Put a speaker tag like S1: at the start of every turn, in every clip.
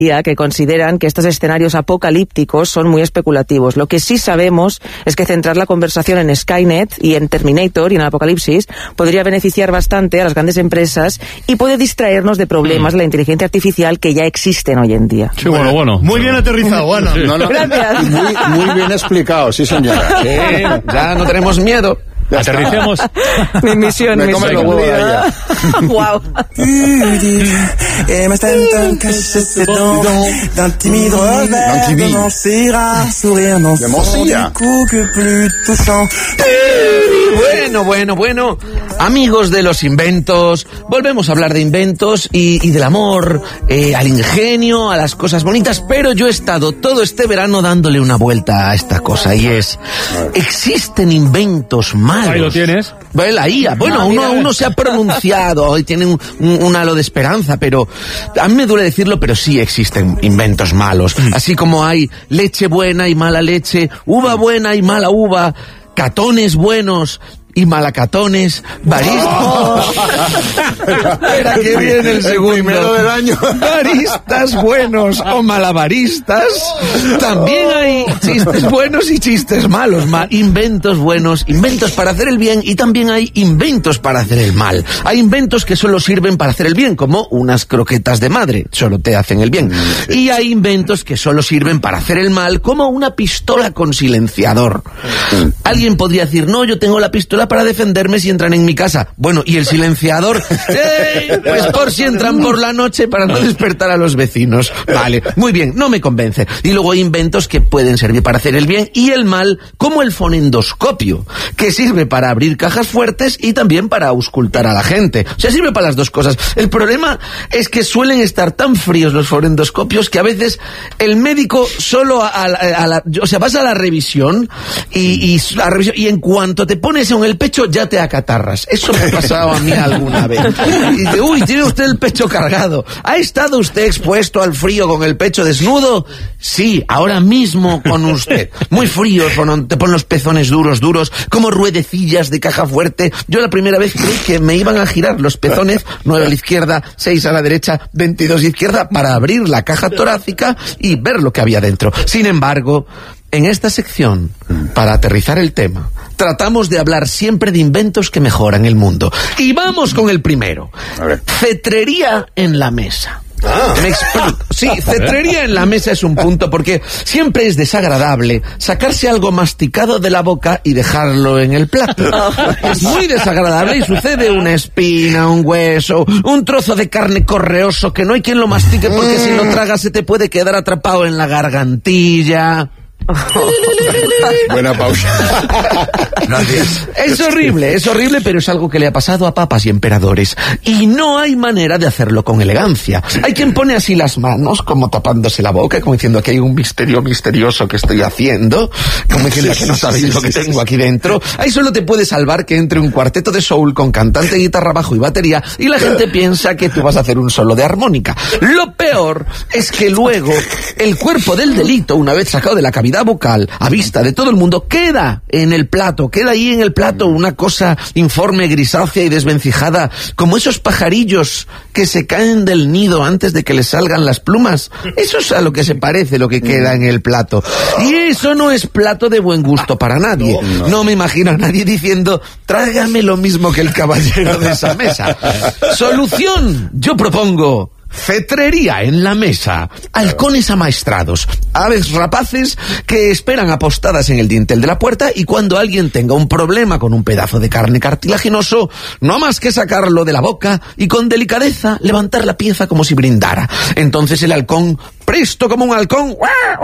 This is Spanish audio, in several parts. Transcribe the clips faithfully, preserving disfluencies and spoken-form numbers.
S1: que consideran que estos escenarios apocalípticos son muy especulativos. Lo que sí sabemos es que centrar la conversación en Skynet y en Terminator y en el apocalipsis podría beneficiar bastante a las grandes empresas y puede distraernos de problemas de la inteligencia artificial que ya existen hoy en día.
S2: Sí, bueno, bueno.
S3: Muy bien aterrizado, Ana.
S2: Sí.
S3: No, no.
S1: Gracias.
S4: Muy, muy bien explicado, sí señora.
S5: Sí, ya no tenemos miedo.
S2: Aterricemos.
S1: Mi misión,
S4: Me
S1: mi
S4: come
S1: sueño.
S4: los huevos de ella.
S1: Wow.
S4: De Mosilla.
S5: Bueno, bueno, bueno. Amigos de los inventos, volvemos a hablar de inventos y, y del amor, eh, al ingenio, a las cosas bonitas, pero yo he estado todo este verano dándole una vuelta a esta cosa y es, ¿existen inventos malos?
S2: Ahí lo tienes.
S5: Bueno, la I A, bueno,
S2: Ah,
S5: uno,
S2: mira.
S5: uno se ha pronunciado, hoy tiene un, un, un halo de esperanza, pero a mí me duele decirlo, pero sí existen inventos malos. Así como hay leche buena y mala leche, uva buena y mala uva, catones buenos y malacatones, baristas. Oh. Espera que viene el segundo.
S4: El primero del año.
S5: Baristas buenos o malabaristas. También hay chistes buenos y chistes malos. Ma- inventos buenos, inventos para hacer el bien y también hay inventos para hacer el mal. Hay inventos que solo sirven para hacer el bien, como unas croquetas de madre, solo te hacen el bien. Y hay inventos que solo sirven para hacer el mal, como una pistola con silenciador. Alguien podría decir, no, yo tengo la pistola para defenderme si entran en mi casa. Bueno, ¿y el silenciador? ¡Eh! Pues por si entran por la noche para no despertar a los vecinos. Vale, muy bien, no me convence. Y luego hay inventos que pueden servir para hacer el bien y el mal, como el fonendoscopio, que sirve para abrir cajas fuertes y también para auscultar a la gente. O sea, sirve para las dos cosas. El problema es que suelen estar tan fríos los fonendoscopios que a veces el médico solo a, a, a la... O sea, vas a la revisión y, y, la revisión, y en cuanto te pones en el pecho ya te acatarras. Eso me ha pasado a mí alguna vez. Y dice, uy, tiene usted el pecho cargado. ¿Ha estado usted expuesto al frío con el pecho desnudo? Sí, ahora mismo con usted. Muy frío, te ponen los pezones duros, duros, como ruedecillas de caja fuerte. Yo la primera vez creí que me iban a girar los pezones, nueve a la izquierda, seis a la derecha, veintidós a la izquierda, para abrir la caja torácica y ver lo que había dentro. Sin embargo, en esta sección, para aterrizar el tema, tratamos de hablar siempre de inventos que mejoran el mundo. Y vamos con el primero. Cetrería en la mesa. Ah. Me explico. Sí, cetrería en la mesa es un punto porque siempre es desagradable sacarse algo masticado de la boca y dejarlo en el plato. Es muy desagradable y sucede una espina, un hueso, un trozo de carne correoso que no hay quien lo mastique porque si lo tragas se te puede quedar atrapado en la gargantilla.
S4: Buena pausa.
S5: Gracias. Es horrible, es horrible, pero es algo que le ha pasado a papas y emperadores. Y no hay manera de hacerlo con elegancia. Hay quien pone así las manos, como tapándose la boca, como diciendo que hay un misterio misterioso que estoy haciendo, como diciendo que no sabéis lo que tengo aquí dentro. Ahí solo te puede salvar que entre un cuarteto de soul con cantante, guitarra, bajo y batería, y la gente piensa que tú vas a hacer un solo de armónica. Lo peor es que luego el cuerpo del delito, una vez sacado de la cavidad vocal, a vista de todo el mundo, queda en el plato, queda ahí en el plato una cosa informe, grisácea y desvencijada, como esos pajarillos que se caen del nido antes de que les salgan las plumas. Eso es a lo que se parece lo que queda en el plato. Y eso no es plato de buen gusto para nadie. No me imagino a nadie diciendo, tráigame lo mismo que el caballero de esa mesa. Solución, yo propongo cetrería en la mesa, halcones amaestrados, aves rapaces que esperan apostadas en el dintel de la puerta y cuando alguien tenga un problema con un pedazo de carne cartilaginoso, no más que sacarlo de la boca y con delicadeza levantar la pieza como si brindara. Entonces el halcón, presto como un halcón,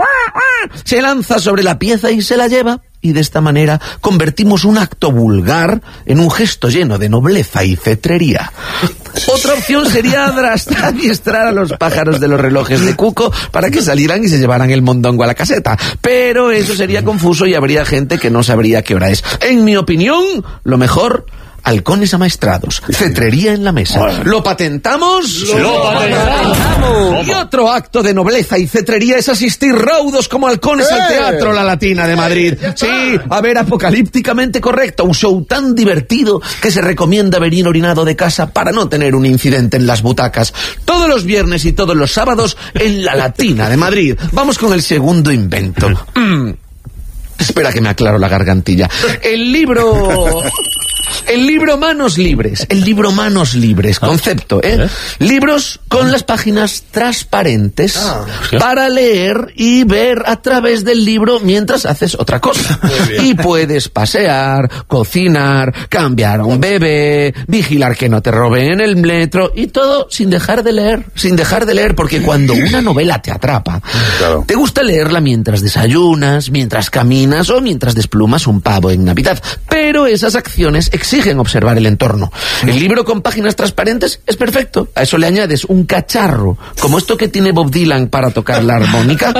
S5: se lanza sobre la pieza y se la lleva. Y de esta manera convertimos un acto vulgar en un gesto lleno de nobleza y cetrería. Otra opción sería adiestrar a los pájaros de los relojes de cuco para que salieran y se llevaran el mondongo a la caseta. Pero eso sería confuso y habría gente que no sabría qué hora es. En mi opinión, lo mejor, halcones amaestrados, cetrería en la mesa. Bueno. ¿Lo patentamos?
S2: ¡Lo, Lo patentamos!
S5: patentamos. Y otro acto de nobleza y cetrería es asistir raudos como halcones ¡Eh! al Teatro La Latina de Madrid. Sí, a ver, apocalípticamente correcto, un show tan divertido que se recomienda venir orinado de casa para no tener un incidente en las butacas. Todos los viernes y todos los sábados en La Latina de Madrid. Vamos con el segundo invento. Mm. Espera que me aclaro la gargantilla. El libro... El libro Manos Libres. El libro Manos Libres. Concepto, ¿eh? ¿Eh? Libros con las páginas transparentes ah, para leer y ver a través del libro mientras haces otra cosa. Y puedes pasear, cocinar, cambiar a un bebé, vigilar que no te roben en el metro y todo sin dejar de leer. Sin dejar de leer, porque cuando una novela te atrapa, claro, te gusta leerla mientras desayunas, mientras caminas o mientras desplumas un pavo en Navidad. Pero esas acciones exigen observar el entorno. El libro con páginas transparentes es perfecto. A eso le añades un cacharro, como esto que tiene Bob Dylan para tocar la armónica.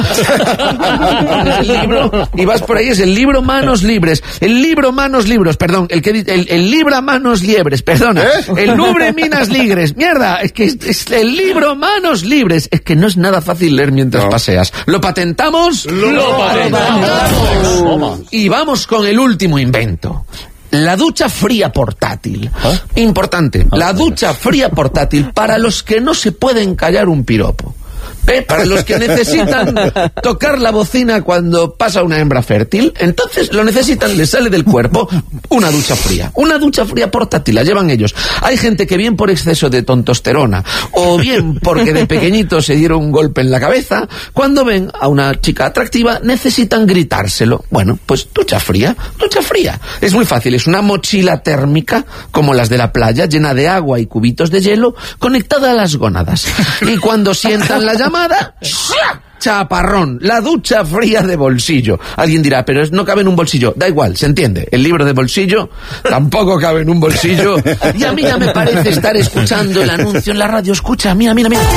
S5: El libro, y vas por ahí, es el libro Manos Libres. El libro Manos Libres, perdón, el que el, el libra Manos Liebres, perdona. ¿Eh? El Lubre Minas Ligres. Mierda, es que es, es el libro Manos Libres. Es que no es nada fácil leer mientras no. paseas. ¿Lo patentamos?
S2: ¡Lo, Lo patentamos!
S5: patentamos. Y vamos con el último invento. La ducha fría portátil. ¿Ah? Importante, ¿Ah? La ducha fría portátil para los que no se pueden callar un piropo. ¿Eh? Para los que necesitan tocar la bocina cuando pasa una hembra fértil, entonces lo necesitan, les sale del cuerpo una ducha fría. Una ducha fría portátil, la llevan ellos. Hay gente que bien por exceso de tontosterona o bien porque de pequeñito se dieron un golpe en la cabeza, cuando ven a una chica atractiva necesitan gritárselo. Bueno, pues ducha fría, ducha fría. Es muy fácil, es una mochila térmica como las de la playa, llena de agua y cubitos de hielo, conectada a las gónadas. Y cuando sientan la llamada, chaparrón, la ducha fría de bolsillo. Alguien dirá, pero no cabe en un bolsillo. Da igual, se entiende. El libro de bolsillo tampoco cabe en un bolsillo. Y a mí ya me parece estar escuchando el anuncio en la radio. Escucha, mira, mira, mira.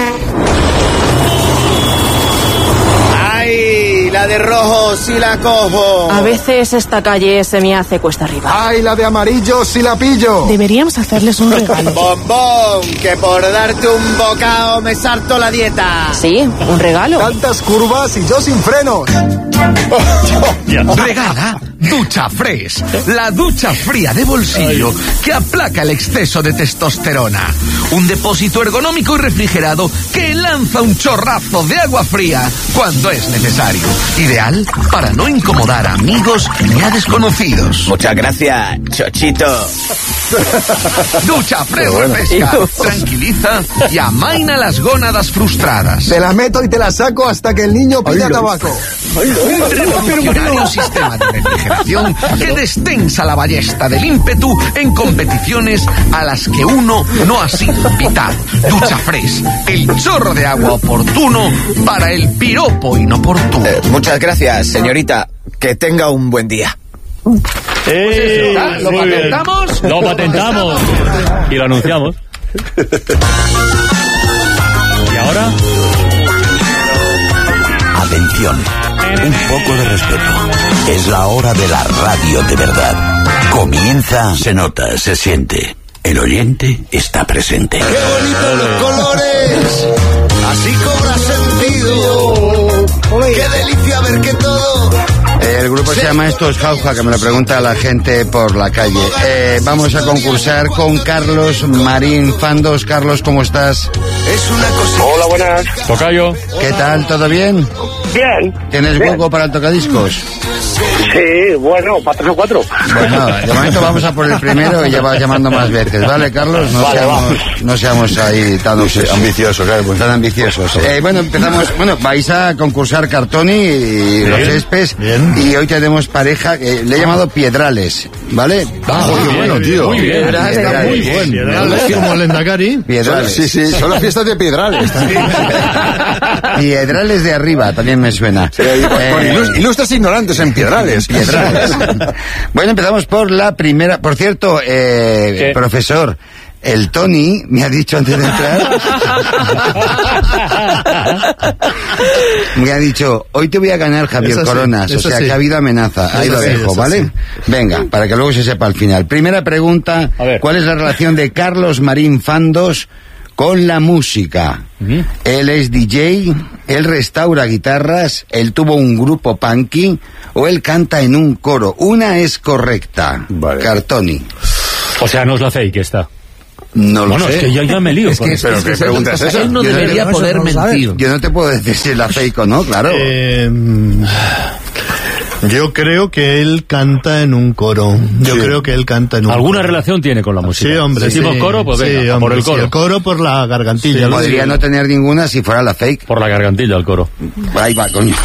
S3: ¡Ay! La de rojo si la cojo.
S6: A veces esta calle se me hace cuesta arriba.
S4: ¡Ay! La de amarillo si la pillo.
S6: Deberíamos hacerles un regalo.
S3: Bombón, que por darte un bocado me salto la dieta.
S6: Sí, un regalo.
S4: Tantas curvas y yo sin frenos.
S5: Regala Ducha Fresh, la ducha fría de bolsillo que aplaca el exceso de testosterona. Un depósito ergonómico y refrigerado que lanza un chorrazo de agua fría cuando es necesario. Ideal para no incomodar a amigos ni a desconocidos.
S3: Muchas gracias, Chochito.
S5: Ducha Fresh refresca, tranquiliza y amaina las gónadas frustradas.
S4: Te la meto y te la saco hasta que el niño pida tabaco.
S5: Un revolucionario sistema de refrigeración que destensa la ballesta del ímpetu en competiciones a las que uno no ha sido invitado. Ducha Fresh, el chorro de agua oportuno para el piropo inoportuno.
S3: Eh, muchas gracias, señorita. Que tenga un buen día.
S2: Eh,
S5: pues ¿Lo patentamos?
S2: Bien. Lo patentamos. Y lo anunciamos. ¿Y ahora?
S7: Atención, un poco de respeto. Es la hora de la radio de verdad. Comienza, se nota, se siente. El oyente está presente.
S3: ¡Qué bonitos los colores! Así cobra sentido. ¡Qué delicia ver que todo!
S8: El grupo se llama Esto es Jauja, que me lo pregunta la gente por la calle. Eh, vamos a concursar con Carlos Marín Fandos. Carlos, ¿cómo estás?
S3: Es una cosita.
S9: Hola, buenas.
S2: Tocayo.
S8: ¿Qué tal? ¿Todo bien?
S9: Bien.
S8: ¿Tienes
S9: bien.
S8: hueco para el tocadiscos?
S9: Sí, bueno, para tres o cuatro.
S8: Bueno, de momento vamos a por el primero y ya vas llamando más veces, ¿vale, Carlos? No,
S9: vale,
S8: seamos, no seamos ahí tan ambiciosos, claro, pues tan ambiciosos. Eh, bueno, empezamos, bueno, vais a concursar Cartoni y bien, los Espes, bien. Y hoy tenemos pareja, eh, le he llamado Piedrales, ¿vale?
S2: Ah, muy bien, bueno, tío. Muy bien,
S8: Piedrales,
S2: está muy bien.
S8: Piedrales.
S2: Como el Endacari.
S8: Piedrales.
S4: Sí, sí, son las fiestas de Piedrales.
S8: Piedrales de arriba, también me suena.
S4: Sí, eh, ilustres ignorantes en Piedrales.
S8: Piedrales. Bueno, empezamos por la primera. Por cierto, eh, profesor, el Tony me ha dicho antes de entrar, me ha dicho, hoy te voy a ganar, Javier
S2: Eso sí,
S8: Coronas, o
S2: eso
S8: sea
S2: sí.
S8: que ha habido amenaza. Ahí
S2: Eso
S8: lo
S2: sí,
S8: dejo,
S2: eso
S8: ¿vale?
S2: sí.
S8: Venga, para que luego se sepa al final. Primera pregunta,
S2: A ver.
S8: ¿cuál es la relación de Carlos Marín Fandos con la música?
S2: Ujú.
S8: Él es D J, él restaura guitarras, él tuvo un grupo punky o él canta en un coro. Una es correcta.
S4: Vale.
S8: Cartoni.
S2: O sea, no es la fake esta.
S8: No lo
S2: Bueno,
S8: sé.
S2: es que ya, ya me lío.
S5: Es
S2: con
S5: que,
S2: eso.
S4: Pero
S5: es que
S4: ¿qué
S5: ¿sabes
S4: pregunta
S5: lo que
S4: es
S5: pasa?
S4: esa?
S5: Él no
S8: Yo no-
S5: debería
S8: eso
S5: poder
S10: no lo sabe.
S5: mentir.
S8: Yo no te puedo decir si es la fake o no, claro.
S10: Eh, yo creo que él canta en un coro. Yo
S4: Sí.
S10: creo que él canta en un
S2: ¿Alguna
S10: coro.
S2: relación tiene con la música?
S10: Sí, hombre.
S2: Si decimos
S10: sí.
S2: coro, pues
S10: Sí,
S2: venga, a
S10: hombre,
S2: por el
S10: sí,
S2: coro.
S10: el coro por la gargantilla. lo
S8: Podría
S10: digo.
S8: no tener ninguna si fuera la fake.
S2: Por la gargantilla el coro.
S8: Ahí va, coño.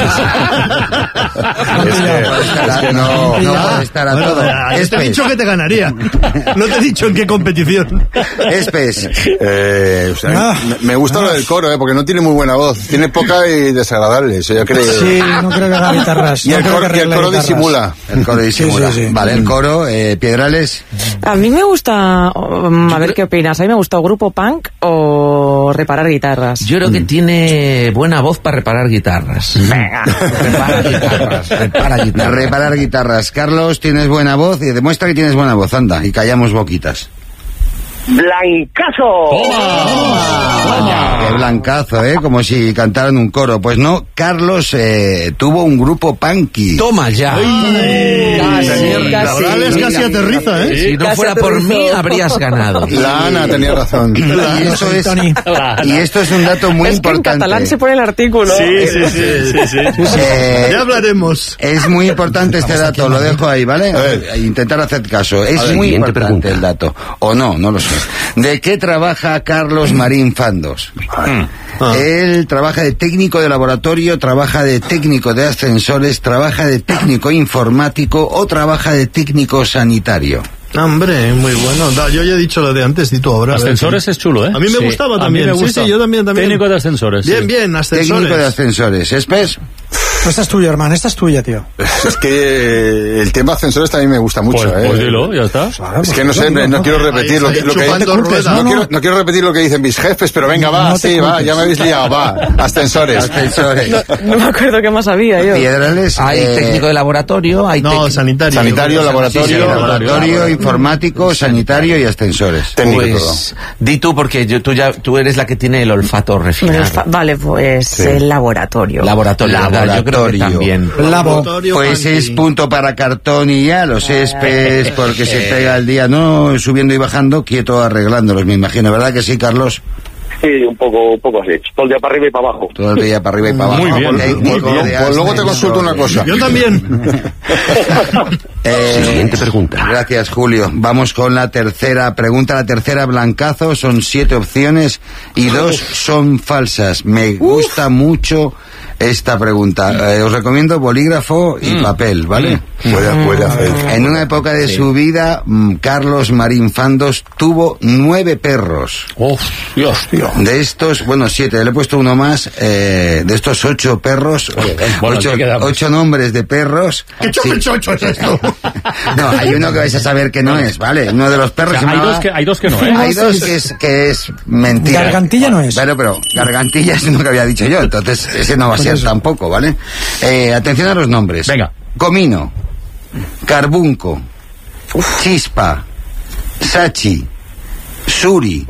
S8: es que, es que no, no puede estar a
S10: Bueno,
S8: todo.
S10: ya, te he
S8: Espes,
S10: dicho que te ganaría. No te he dicho en qué competición.
S8: Espes.
S4: Eh, o sea,
S10: Ah.
S4: me, me gusta lo del coro, eh, porque no tiene muy buena voz. Tiene poca y desagradable. Eso yo creo.
S10: Sí, no creo que haga guitarras.
S4: Y
S10: no
S4: el
S10: creo
S4: coro,
S10: que
S4: y el
S10: arregle
S4: coro
S10: guitarras.
S4: disimula.
S8: El coro disimula.
S10: Sí, sí, sí.
S8: Vale, el coro, eh, Piedrales.
S1: A mí me gusta, um, a ver qué opinas, a mí me gusta o grupo punk o reparar guitarras.
S5: Yo creo que tiene buena voz para reparar guitarras.
S1: Venga.
S5: Repara guitarras, repara guitarras.
S8: Reparar guitarras. Carlos, tienes buena voz y demuestra que tienes buena voz. Anda, y callamos boquitas.
S9: ¡Blancazo!
S2: ¡Toma!
S8: Qué blancazo, ¿eh? Como si cantaran un coro. Pues no, Carlos eh, tuvo un grupo punky.
S5: Toma ya.
S1: Casi,
S10: La
S1: casi.
S10: verdad es que casi aterriza, ¿eh?
S5: Si no
S1: Casi
S5: fuera por
S1: aterrizó.
S5: mí, habrías ganado.
S4: La Ana tenía razón.
S8: Y eso es, y esto es un dato muy
S1: Es que en
S8: importante.
S1: catalán se pone el artículo.
S2: Sí, sí, sí, sí, sí.
S8: Eh,
S10: Ya hablaremos.
S8: es muy importante este dato, lo dejo ahí, ¿vale?
S4: ver.
S8: Intentar hacer caso. Es
S7: ver,
S8: muy
S7: siguiente
S8: importante
S7: pregunta.
S8: el dato. O no, no lo sé. ¿De qué trabaja Carlos Marín Fandos?
S10: Ah.
S8: Él trabaja de técnico de laboratorio, trabaja de técnico de ascensores, trabaja de técnico informático o trabaja de técnico sanitario.
S10: Hombre, muy bueno. Da, yo ya he dicho lo de antes, di tú ahora. a ver.
S2: Ascensores es chulo, ¿eh?
S10: A mí me
S2: Sí.
S10: gustaba
S2: A mí
S10: también.
S2: me
S10: Sí,
S2: gusta.
S10: sí, yo también, también.
S2: Técnico de ascensores.
S10: Bien,
S2: sí.
S10: bien, ascensores.
S8: Técnico de ascensores. ¿Espes?
S10: Esta es tuya, hermano, esta es tuya, tío.
S4: Es que eh, el tema ascensores también me gusta mucho.
S2: Pues,
S4: eh.
S2: pues dilo, ya está.
S4: Es que no sé, no, no quiero repetir lo que, lo que
S10: chupando ruedas.
S4: no,
S10: No, no.
S4: quiero, no quiero repetir lo que dicen mis jefes, pero venga, va,
S10: No te
S4: sí, va,
S10: culpes.
S4: ya me habéis liado, va. Ascensores.
S8: Ascensores.
S1: No, no me acuerdo qué más había yo.
S8: Piedrales.
S5: Hay
S8: eh,
S5: técnico de laboratorio, hay
S10: No,
S5: técnico...
S10: sanitario.
S4: Sanitario, laboratorio.
S8: sí, sí, laboratorio, informático, sanitario y ascensores.
S4: Técnico
S5: Pues, di tú, porque yo, tú, ya, tú eres la que tiene el olfato
S1: Bueno,
S5: refinado.
S1: fa- Vale, pues el laboratorio.
S5: Laboratorio, ¿verdad? Yo creo que
S8: Laboratorio.
S5: también.
S10: Laboratorio.
S8: Pues
S10: punky.
S8: es punto para Cartón y ya, los espes, porque se pega el día, no subiendo y bajando, quieto arreglándolos, me imagino, ¿verdad que sí, Carlos?
S9: Sí, un poco, un poco así. Todo el día para arriba y para abajo.
S8: Todo el día para arriba y para abajo.
S2: Muy bien,
S8: Técnico
S2: muy bien.
S8: de
S4: Pues luego te consulto una cosa.
S10: Yo también.
S8: Eh,
S7: Siguiente pregunta.
S8: Gracias, Julio. Vamos con la tercera pregunta. La tercera, blancazo. Son siete opciones y dos son falsas. Me gusta mucho esta pregunta. Eh, os recomiendo bolígrafo y papel, ¿vale?
S4: Puede, puede hacer.
S8: En una época de su vida, mm, Carlos Marín Fandos tuvo nueve perros.
S2: Uf, Dios, tío.
S8: De estos, bueno, siete, le he puesto uno más, eh, de estos ocho perros,
S2: Bueno,
S8: ocho,
S2: ¿qué quedamos?
S8: ocho nombres de perros.
S10: ¿Qué chocho es esto?
S8: No, hay uno que vais a saber que no es, ¿vale? Uno de los perros
S2: O sea,
S8: se
S2: hay
S8: llamaba-
S2: dos que- hay dos que no, ¿eh?
S8: Hay dos que es, que es mentira.
S10: Gargantilla no es.
S8: Bueno, pero gargantilla es uno que había dicho yo, entonces ese no va a ser tampoco, ¿vale? Eh, atención a los nombres.
S2: Venga.
S8: Comino, Carbunco, Chispa, Sachi, Suri,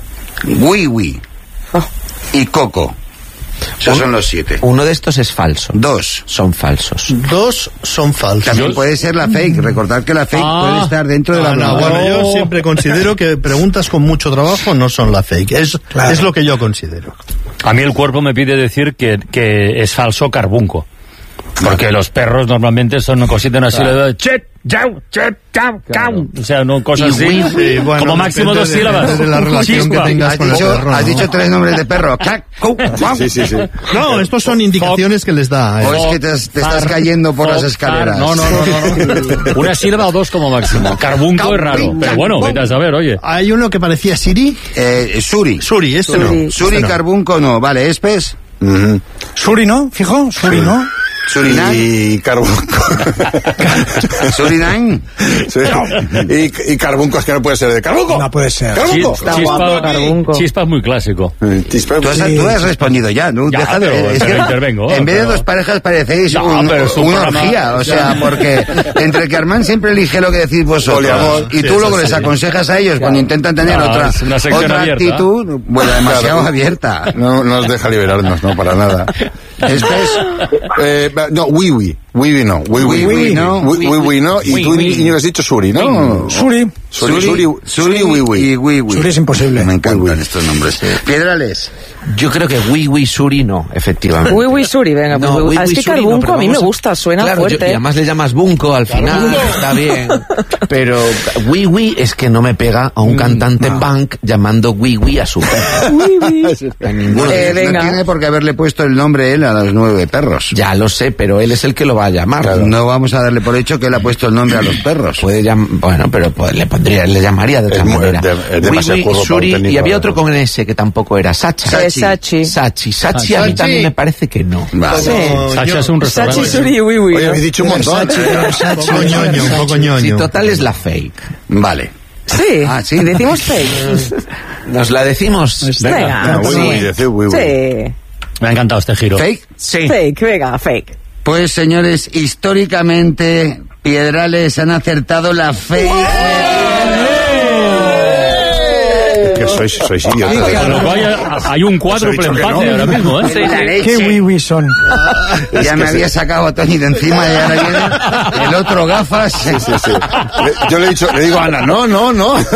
S8: Wiwi y Coco. Esos son los siete.
S5: Uno de estos es falso.
S8: Dos.
S5: Son falsos.
S10: Dos son falsos.
S8: También
S2: Yo-
S8: puede ser la fake. Recordad que la fake
S2: Ah.
S8: puede estar dentro de la
S10: Ah, no,
S8: verdad.
S10: bueno, yo siempre considero que preguntas con mucho trabajo no son la fake. Es, es lo que yo considero.
S2: A mí el cuerpo me pide decir que, que es falso carbunco. Porque los perros normalmente son cositas así, le doy, chet, yau, chet, yau, yau. O sea, no cosas así,
S10: Sí, bueno,
S2: como máximo
S10: depende
S2: dos
S10: de-
S2: sílabas.
S10: depende de la relación
S2: Chispa.
S10: que tengas
S8: Has
S10: con el
S8: dicho,
S10: perro,
S8: has
S10: ¿no?
S8: dicho tres nombres de perro. Clac, cu, guau.
S4: Sí, sí, sí.
S10: No, estos son indicaciones que les da.
S8: O
S10: ¿eh?
S8: es que te, te estás cayendo por las escaleras.
S2: No, no, no, no, no. Una sílaba o dos como máximo. Carbunco es raro. Pero bueno, vete a saber, oye.
S10: Hay uno que parecía Siri.
S8: Eh, Suri.
S10: Suri, este no.
S1: Suri.
S8: Suri,
S10: Este no.
S8: Carbunco no. Vale, Espes.
S10: Suri no, fijo, Suri no.
S8: Surinam.
S4: Y Carbunco.
S8: Surinam.
S4: Sí. Y, y Carbunco, es que no puede ser de Carbunco.
S11: No puede ser.
S4: Carbunco.
S2: Chispa, chispa, chispa es muy clásico.
S4: Chispa,
S8: Tú has,
S11: Sí.
S8: tú has respondido ya, ¿no?
S2: Ya,
S8: Deja de-
S2: pero-
S8: es
S2: pero
S8: que
S2: intervengo,
S8: en vez de
S2: pero-
S8: dos parejas parecéis
S2: No,
S8: un-
S2: pero es un
S8: una
S2: programa-
S8: orgía, o sea, porque entre que Armand siempre elige lo que decís vosotros
S4: Poliamor.
S8: y
S2: Sí,
S8: tú luego
S2: eso
S8: les
S2: sí.
S8: aconsejas a ellos cuando intentan tener
S2: No,
S8: otra,
S2: es una sección
S8: otra
S2: abierta.
S8: actitud, bueno, demasiado
S4: Claro.
S8: abierta.
S4: No, no nos deja liberarnos, no, para nada.
S8: Esto es...
S4: Eh, no, Wiwi. Wiwi no. Wiwi,
S8: Wiwi, ¿no?
S4: Wiwi no. Y tú,
S2: Wiwi.
S4: Iñigo, has dicho Suri, ¿no?
S11: Suri.
S4: Suri, Suri, Suri,
S8: y
S4: Wiwi.
S8: Wiwi.
S11: Suri es imposible.
S8: Me encantan estos nombres. Piedrales.
S5: Yo creo que Wiwi Suri no, efectivamente.
S1: Wiwi Suri, venga, pues
S5: No,
S1: Wiwi.
S5: Wiwi
S1: Ah, es que
S5: Suri no,
S1: Carbunco
S5: pero
S1: a mí
S5: vamos
S1: me gusta, suena
S5: claro, yo-
S1: fuerte.
S5: y además le llamas Bunco al final, está bien. Pero Wiwi es que no me pega a un cantante punk llamando Wiwi a su perro. A ninguno de
S8: Eh,
S5: ellos.
S8: no
S1: venga.
S8: tiene por qué haberle puesto el nombre él a los nueve perros.
S5: Ya lo sé, pero él es el que lo va a llamar.
S8: No vamos a darle por hecho que él ha puesto el nombre a los perros.
S5: Puede llam- bueno, pero pues, le pondría, le llamaría de otra
S4: Es muy-
S5: manera.
S4: de- es demasiado
S5: Wiwi,
S4: curro para un
S5: Suri,
S4: técnico,
S5: y había
S4: la
S5: otro
S4: verdad.
S5: con S que tampoco era Sacha.
S1: Eh, Sachi.
S5: Sachi. Sachi a mí también me parece que no.
S8: Vale.
S1: Sí.
S2: Sacha es un restaurante.
S1: Sachi, Suri y Wiwi.
S4: Oye,
S1: ¿no?
S4: habéis dicho un montón.
S10: Un poco ñoño, un poco
S5: Sí,
S10: ñoño.
S5: total es la fake.
S8: Vale.
S1: Sí,
S8: Ah, sí.
S1: decimos fake.
S5: Nos la decimos.
S1: Venga,
S4: Ah, Wiwi,
S1: sí.
S4: decid Wiwi.
S1: Sí.
S2: Me ha encantado este giro.
S8: ¿Fake?
S5: Sí.
S1: Fake, venga, fake.
S8: Pues señores, históricamente Piedrales han acertado la fake.
S4: Que sois, sois
S2: Con
S4: idiotas.
S2: lo cual hay, hay un cuádruple
S4: Os he dicho que
S2: empate
S4: no.
S2: ahora mismo, ¿eh?
S8: La leche.
S11: Qué wiwi son.
S8: Ya me había sacado a Tony de encima y ahora viene el otro gafas.
S4: Sí, sí, sí. Le- Yo le he dicho, le digo a Ana, no, no, no.
S8: Es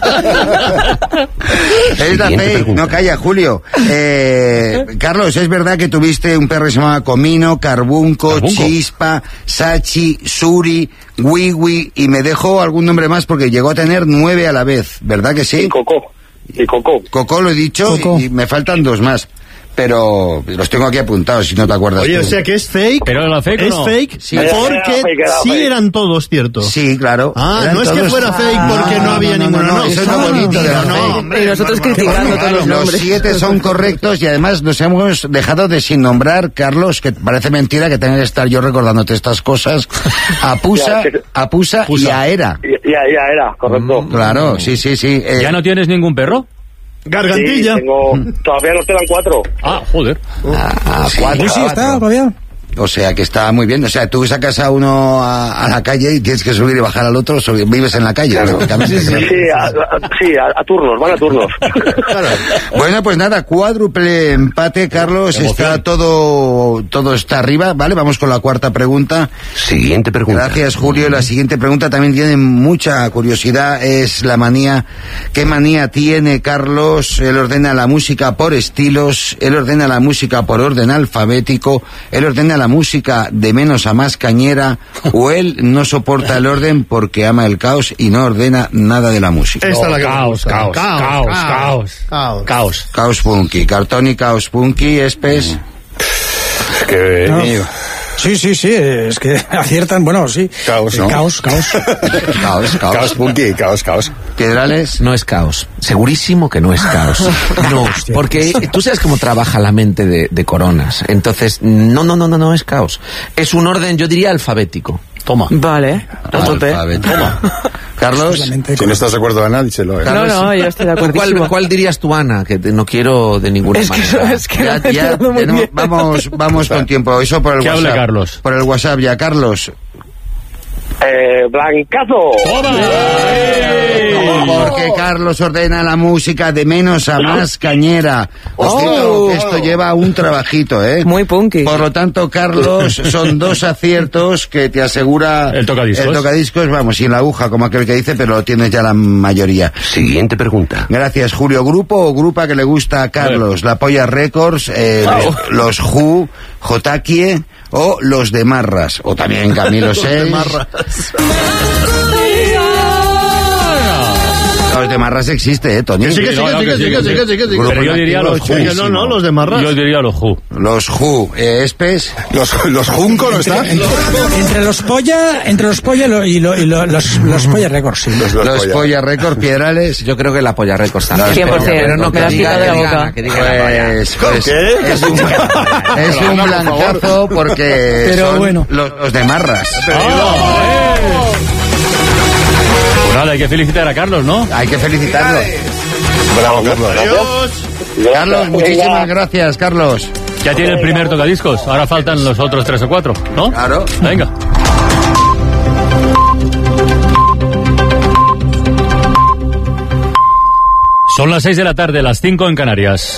S8: la
S7: Siguiente
S8: fake,
S7: pregunta.
S8: no calla, Julio. Eh, Carlos, ¿es verdad que tuviste un perro que se llamaba Comino, Carbunco,
S2: Carbunco.
S8: Chispa, Sachi, Suri, Wiwi y me dejó algún nombre más porque llegó a tener nueve a la vez, ¿verdad que sí?
S9: Y Coco. Y Coco.
S8: Coco lo he dicho
S11: Coco.
S8: y me faltan dos más. Pero los tengo aquí apuntados si no te acuerdas.
S10: Oye,
S8: tú.
S10: o sea que es fake.
S2: ¿Pero era fake o
S10: ¿Es
S2: no?
S10: fake?
S8: Sí.
S9: Era
S10: Porque
S9: fake, era
S10: sí
S9: fake.
S10: eran todos ciertos.
S8: Sí, claro.
S10: Ah,
S8: Eran
S10: no es que
S8: todos-
S10: fuera fake porque no, había
S8: no,
S10: ninguno.
S8: no,
S10: No,
S8: eso es lo
S10: Ah,
S8: bonito de la
S10: no,
S8: fake.
S10: hombre,
S1: Y nosotros
S10: Bárbara,
S1: criticando
S10: Bárbara,
S1: todos los
S8: Los
S1: nombres.
S8: siete son correctos y además nos hemos dejado de sin nombrar, Carlos, que parece mentira que tenga que estar yo recordándote estas cosas, a Pusa,
S9: Ya, que-
S8: a Pusa y
S2: Pusa.
S8: a Era.
S9: Ya, ya era, correcto.
S8: Claro, sí, sí, sí. eh,
S2: ¿Ya no tienes ningún perro?
S10: Gargantilla.
S9: Sí, tengo, todavía nos quedan cuatro.
S2: Ah, joder.
S8: a- a cuatro,
S11: Pues sí, está,
S8: cuatro.
S11: todavía.
S8: O sea que está muy bien. O sea, tú sacas a uno a, a la calle y tienes que subir y bajar al otro, so- vives en la calle. prácticamente.
S9: Sí, a, a- sí, a, a turnos, van a turnos.
S8: Bueno, pues nada, cuádruple empate, Carlos. Está todo, todo está arriba. Vale, vamos con la cuarta pregunta.
S7: Siguiente pregunta.
S8: Gracias, Julio. La siguiente pregunta también tiene mucha curiosidad. Es la manía. ¿Qué manía tiene Carlos? Él ordena la música por estilos. Él ordena la música por orden alfabético. Él ordena la música de menos a más cañera. O él no soporta el orden porque ama el caos y no ordena nada de la música.
S10: Esta es la que me
S2: Caos,
S10: gusta.
S2: caos, caos, caos,
S10: caos.
S2: Caos.
S8: Caos punky. Cartoni, caos punky, espes.
S4: Que,
S11: No.
S4: mío.
S11: Sí, sí, sí, es que aciertan, bueno, sí.
S4: Caos,
S11: Eh,
S4: ¿no?
S11: Caos, caos.
S8: Caos,
S4: Caos
S8: caos.
S4: punky, caos, caos.
S8: Piedrales.
S5: No es caos. Segurísimo que no es caos. No, porque tú sabes cómo trabaja la mente de, de Coronas. Entonces, no, no, no, no, no es caos. Es un orden, yo diría, alfabético.
S2: Toma.
S1: Vale, a tope.
S8: Alfabético. Carlos.
S11: Solamente
S4: Si no estás de acuerdo, Ana, díselo. ¿eh?
S1: No, no, yo estoy de acuerdo.
S5: ¿Cuál, ¿Cuál dirías tú, Ana? Que te- no quiero de ninguna
S1: Es que,
S5: manera.
S1: es que
S8: Ya,
S1: no me he
S8: ya
S1: enterado muy
S8: tenemos-
S1: bien.
S8: vamos, vamos con tiempo. Eso por el
S2: Que hable
S8: WhatsApp.
S2: Carlos.
S8: Por el WhatsApp ya, Carlos.
S9: Eh, Blancazo.
S2: ¡Toma!
S8: Porque Carlos ordena la música de menos a más cañera. Ojito, que esto lleva un trabajito, ¿eh?
S1: Muy punky.
S8: Por lo tanto, Carlos, son dos aciertos que te asegura
S2: El tocadiscos.
S8: El tocadiscos, vamos, sin la aguja, como aquel que dice, pero lo tienes ya la mayoría.
S7: Siguiente pregunta.
S8: Gracias, Julio. ¿Grupo o grupa que le gusta a Carlos? La Polla Records, eh, los, los Who, Jotakie o los de Marras. O también Camilo seis. Los de Marras existe, ¿eh, Tony?
S10: Sí, que sí, que sí, que sí, que sí, que sí, que sí.
S2: Pero yo diría los Who.
S10: No, no, los de Marras.
S2: Yo diría los Who.
S8: Los Who. Eh, Espes.
S4: Los, los Junco, ¿no está?
S11: Entre, entre los polla, entre los polla y, lo, y, lo, y lo, los, los polla récords, sí.
S4: Los, los
S8: Los
S4: polla.
S8: polla récord, Piedrales.
S5: Yo creo que la polla récord está.
S1: cien por ciento,
S8: Pero no,
S1: me la has
S8: que
S1: quitado de la
S8: diga,
S1: boca.
S8: que diga la polla. Pues, pues,
S4: ¿Qué?
S8: es un, es un blancazo porque
S11: Pero
S8: son
S11: bueno.
S8: los, los de Marras.
S2: Pues nada, hay que felicitar a Carlos, ¿no?
S8: Hay que felicitarlo.
S4: Bravo, Carlos.
S8: Adiós. Carlos, muchísimas gracias, Carlos.
S2: Ya tiene el primer tocadiscos, ahora faltan los otros tres o cuatro, ¿no?
S8: Claro.
S2: Venga. Son las seis de la tarde, las cinco en Canarias.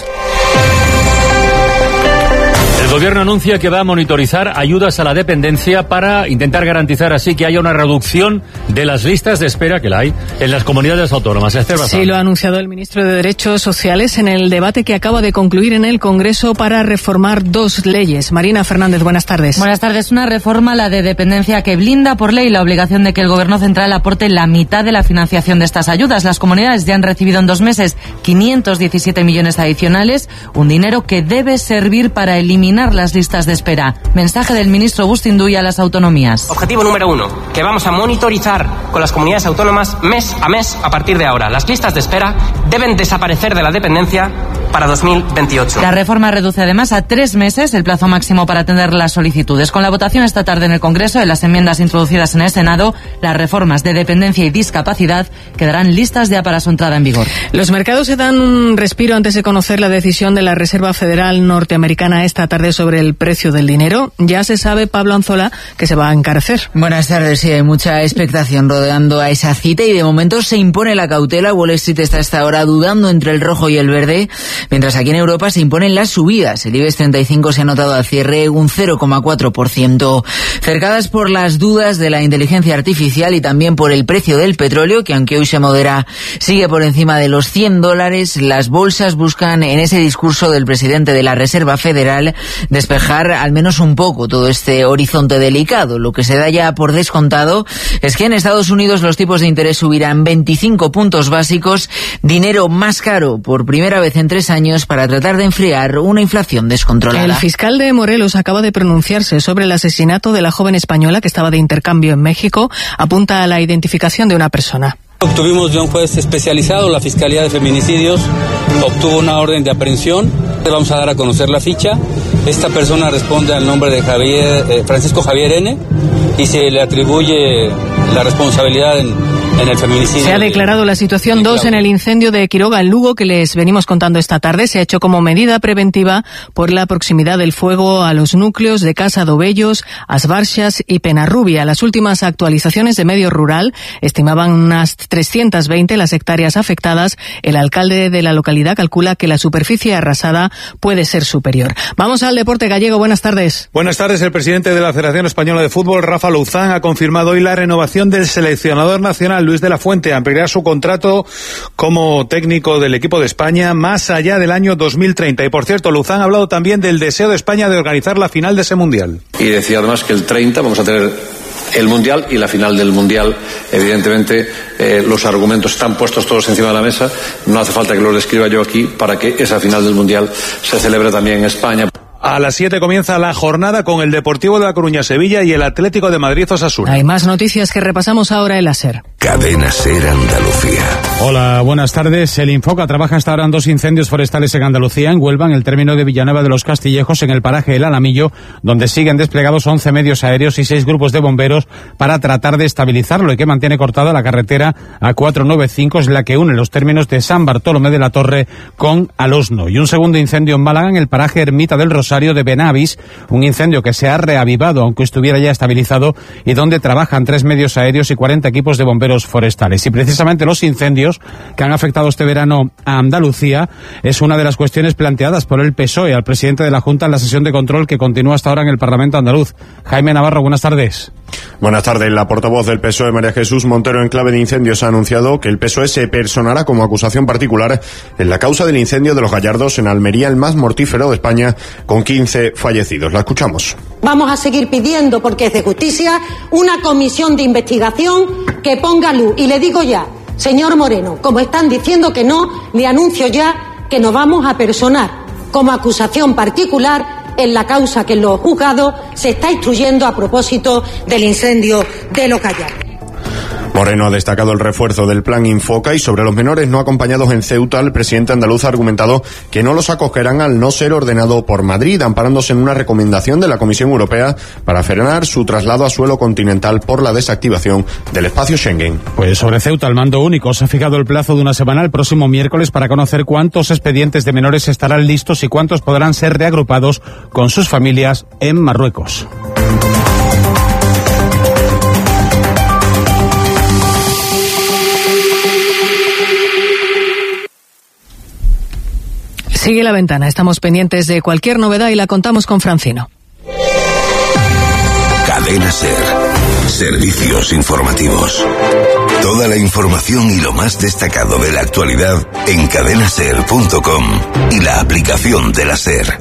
S2: El gobierno anuncia que va a monitorizar ayudas a la dependencia para intentar garantizar así que haya una reducción de las listas de espera que la hay en las comunidades autónomas. Esther Bazán.
S12: Sí, lo ha anunciado el ministro de Derechos Sociales en el debate que acaba de concluir en el Congreso para reformar dos leyes. Marina Fernández, buenas tardes.
S13: Buenas tardes. Una reforma, la de dependencia, que blinda por ley la obligación de que el Gobierno central aporte la mitad de la financiación de estas ayudas. Las comunidades ya han recibido en dos meses quinientos diecisiete millones adicionales, un dinero que debe servir para eliminar las listas de espera. Mensaje del ministro Bustinduy a las autonomías.
S14: Objetivo número uno, que vamos a monitorizar con las comunidades autónomas mes a mes a partir de ahora. Las listas de espera deben desaparecer de la dependencia para dos mil veintiocho.
S13: La reforma reduce además a tres meses el plazo máximo para atender las solicitudes. Con la votación esta tarde en el Congreso de las enmiendas introducidas en el Senado, las reformas de dependencia y discapacidad quedarán listas ya para su entrada en vigor.
S12: Los mercados se dan un respiro antes de conocer la decisión de la Reserva Federal norteamericana esta tarde sobre el precio del dinero. Ya se sabe, Pablo Anzola, que se va a encarecer.
S15: Buenas tardes. Sí, hay mucha expectación rodeando a esa cita y de momento se impone la cautela. Wall Street está hasta ahora dudando entre el rojo y el verde, mientras aquí en Europa se imponen las subidas. El IBEX treinta y cinco se ha notado al cierre un cero coma cuatro por ciento, cercadas por las dudas de la inteligencia artificial y también por el precio del petróleo, que aunque hoy se modera, sigue por encima de los cien dólares. Las bolsas buscan en ese discurso del presidente de la Reserva Federal despejar al menos un poco todo este horizonte delicado. Lo que se da ya por descontado es que en Estados Unidos los tipos de interés subirán veinticinco puntos básicos, dinero más caro por primera vez en tres años para tratar de enfriar una inflación descontrolada.
S12: El fiscal de Morelos acaba de pronunciarse sobre el asesinato de la joven española que estaba de intercambio en México. Apunta a la identificación de una persona.
S16: Obtuvimos de un juez especializado, la Fiscalía de Feminicidios obtuvo una orden de aprehensión. Vamos a dar a conocer la ficha. Esta persona responde al nombre de Javier, eh, Francisco Javier N. y se le atribuye la responsabilidad en, en el feminicidio.
S12: Se ha declarado la situación dos en el incendio de Quiroga en Lugo, que les venimos contando esta tarde. Se ha hecho como medida preventiva por la proximidad del fuego a los núcleos de Casa Dobellos, Asbarxas y Penarrubia. Las últimas actualizaciones de Medio Rural estimaban unas trescientas veinte las hectáreas afectadas. El alcalde de la localidad calcula que la superficie arrasada puede ser superior. Vamos al deporte gallego. Buenas tardes.
S17: Buenas tardes. El presidente de la Federación Española de Fútbol, Rafa Luzán, ha confirmado hoy la renovación del seleccionador nacional Luis de la Fuente. Ampliará su contrato como técnico del equipo de España más allá del año dos mil treinta. Y por cierto, Luzán ha hablado también del deseo de España de organizar la final de ese mundial.
S18: Y decía además que el treinta vamos a tener el Mundial y la final del Mundial. Evidentemente, eh, los argumentos están puestos todos encima de la mesa. No hace falta que los describa yo aquí para que esa final del Mundial se celebre también en España.
S17: A las siete comienza la jornada con el Deportivo de La Coruña Sevilla y el Atlético de Madrid Osasuna.
S12: Hay más noticias que repasamos ahora en la SER.
S7: Cadena SER Andalucía.
S19: Hola, buenas tardes. El Infoca trabaja hasta ahora en dos incendios forestales en Andalucía, en Huelva, en el término de Villanueva de los Castillejos, en el paraje El Alamillo, donde siguen desplegados once medios aéreos y seis grupos de bomberos para tratar de estabilizarlo, y que mantiene cortada la carretera A cuatrocientos noventa y cinco, es la que une los términos de San Bartolomé de la Torre con Alosno. Y un segundo incendio en Málaga, en el paraje Ermita del Rosario de Benavis, un incendio que se ha reavivado aunque estuviera ya estabilizado y donde trabajan tres medios aéreos y cuarenta equipos de bomberos forestales. Y precisamente los incendios que han afectado este verano a Andalucía es una de las cuestiones planteadas por el P S O E al presidente de la Junta en la sesión de control que continúa hasta ahora en el Parlamento andaluz. Jaime Navarro, buenas tardes.
S20: Buenas tardes. La portavoz del P S O E, María Jesús Montero, en clave de incendios, ha anunciado que el P S O E se personará como acusación particular en la causa del incendio de Los Gallardos en Almería, el más mortífero de España, con quince fallecidos. La escuchamos.
S21: Vamos a seguir pidiendo, porque es de justicia, una comisión de investigación que ponga luz. Y le digo ya, Señor Moreno, como están diciendo que no, le anuncio ya que nos vamos a personar como acusación particular en la causa que en los juzgados se está instruyendo a propósito del incendio de Los Gallardos.
S20: Moreno ha destacado el refuerzo del plan Infoca y sobre los menores no acompañados en Ceuta, el presidente andaluz ha argumentado que no los acogerán al no ser ordenado por Madrid, amparándose en una recomendación de la Comisión Europea para frenar su traslado a suelo continental por la desactivación del espacio Schengen.
S19: Pues sobre Ceuta, el mando único se ha fijado el plazo de una semana el próximo miércoles para conocer cuántos expedientes de menores estarán listos y cuántos podrán ser reagrupados con sus familias en Marruecos.
S12: Sigue La Ventana. Estamos pendientes de cualquier novedad y la contamos con Francino.
S22: Cadena SER. Servicios informativos. Toda la información y lo más destacado de la actualidad en cadena ser punto com y la aplicación de la SER.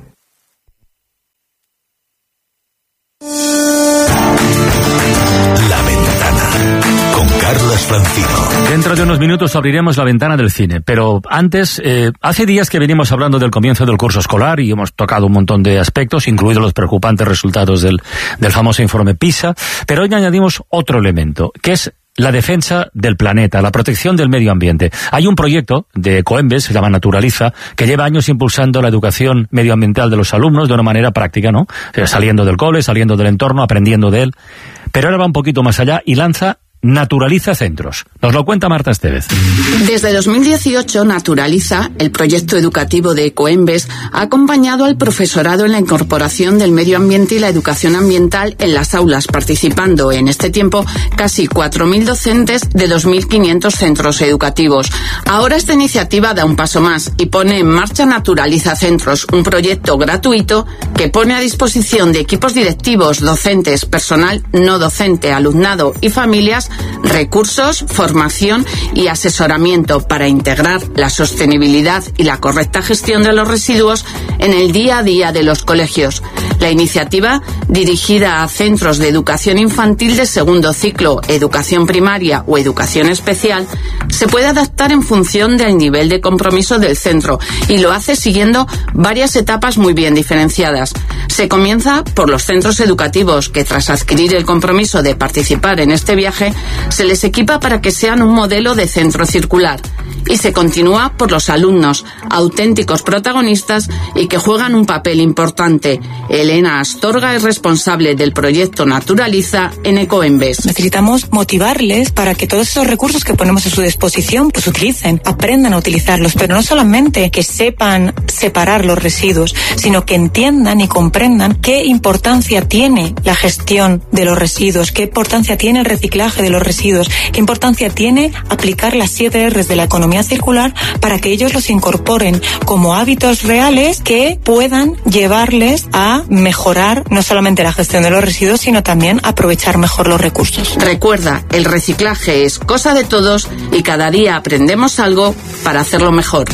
S22: La Ventana con Carlos Francino.
S2: Dentro de unos minutos abriremos la ventana del cine, pero antes, eh, hace días que venimos hablando del comienzo del curso escolar y hemos tocado un montón de aspectos, incluidos los preocupantes resultados del, del famoso informe PISA, pero hoy añadimos otro elemento, que es la defensa del planeta, la protección del medio ambiente. Hay un proyecto de Ecoembes, se llama Naturaliza, que lleva años impulsando la educación medioambiental de los alumnos de una manera práctica, ¿no? Eh, saliendo del cole, saliendo del entorno, aprendiendo de él. Pero ahora va un poquito más allá y lanza Naturaliza Centros. Nos lo cuenta Marta Estevez.
S23: Desde dos mil dieciocho, Naturaliza, el proyecto educativo de Ecoembes, ha acompañado al profesorado en la incorporación del medio ambiente y la educación ambiental en las aulas, participando en este tiempo casi cuatro mil docentes de dos mil quinientos centros educativos. Ahora esta iniciativa da un paso más y pone en marcha Naturaliza Centros, un proyecto gratuito que pone a disposición de equipos directivos, docentes, personal no docente, alumnado y familias recursos, formación y asesoramiento para integrar la sostenibilidad y la correcta gestión de los residuos en el día a día de los colegios. La iniciativa, dirigida a centros de educación infantil de segundo ciclo, educación primaria o educación especial, se puede adaptar en función del nivel de compromiso del centro y lo hace siguiendo varias etapas muy bien diferenciadas. Se comienza por los centros educativos que, tras adquirir el compromiso de participar en este viaje, se les equipa para que sean un modelo de centro circular. Y se continúa por los alumnos, auténticos protagonistas y que juegan un papel importante. Elena Astorga es responsable del proyecto Naturaliza en Ecoembes.
S24: Necesitamos motivarles para que todos esos recursos que ponemos a su disposición pues utilicen, aprendan a utilizarlos, pero no solamente que sepan separar los residuos, sino que entiendan y comprendan qué importancia tiene la gestión de los residuos, qué importancia tiene el reciclaje de los residuos, qué importancia tiene aplicar las siete R's de la economía circular para que ellos los incorporen como hábitos reales que puedan llevarles a mejorar no solamente la gestión de los residuos, sino también aprovechar mejor los recursos.
S23: Recuerda, el reciclaje es cosa de todos y cada día aprendemos algo para hacerlo mejor.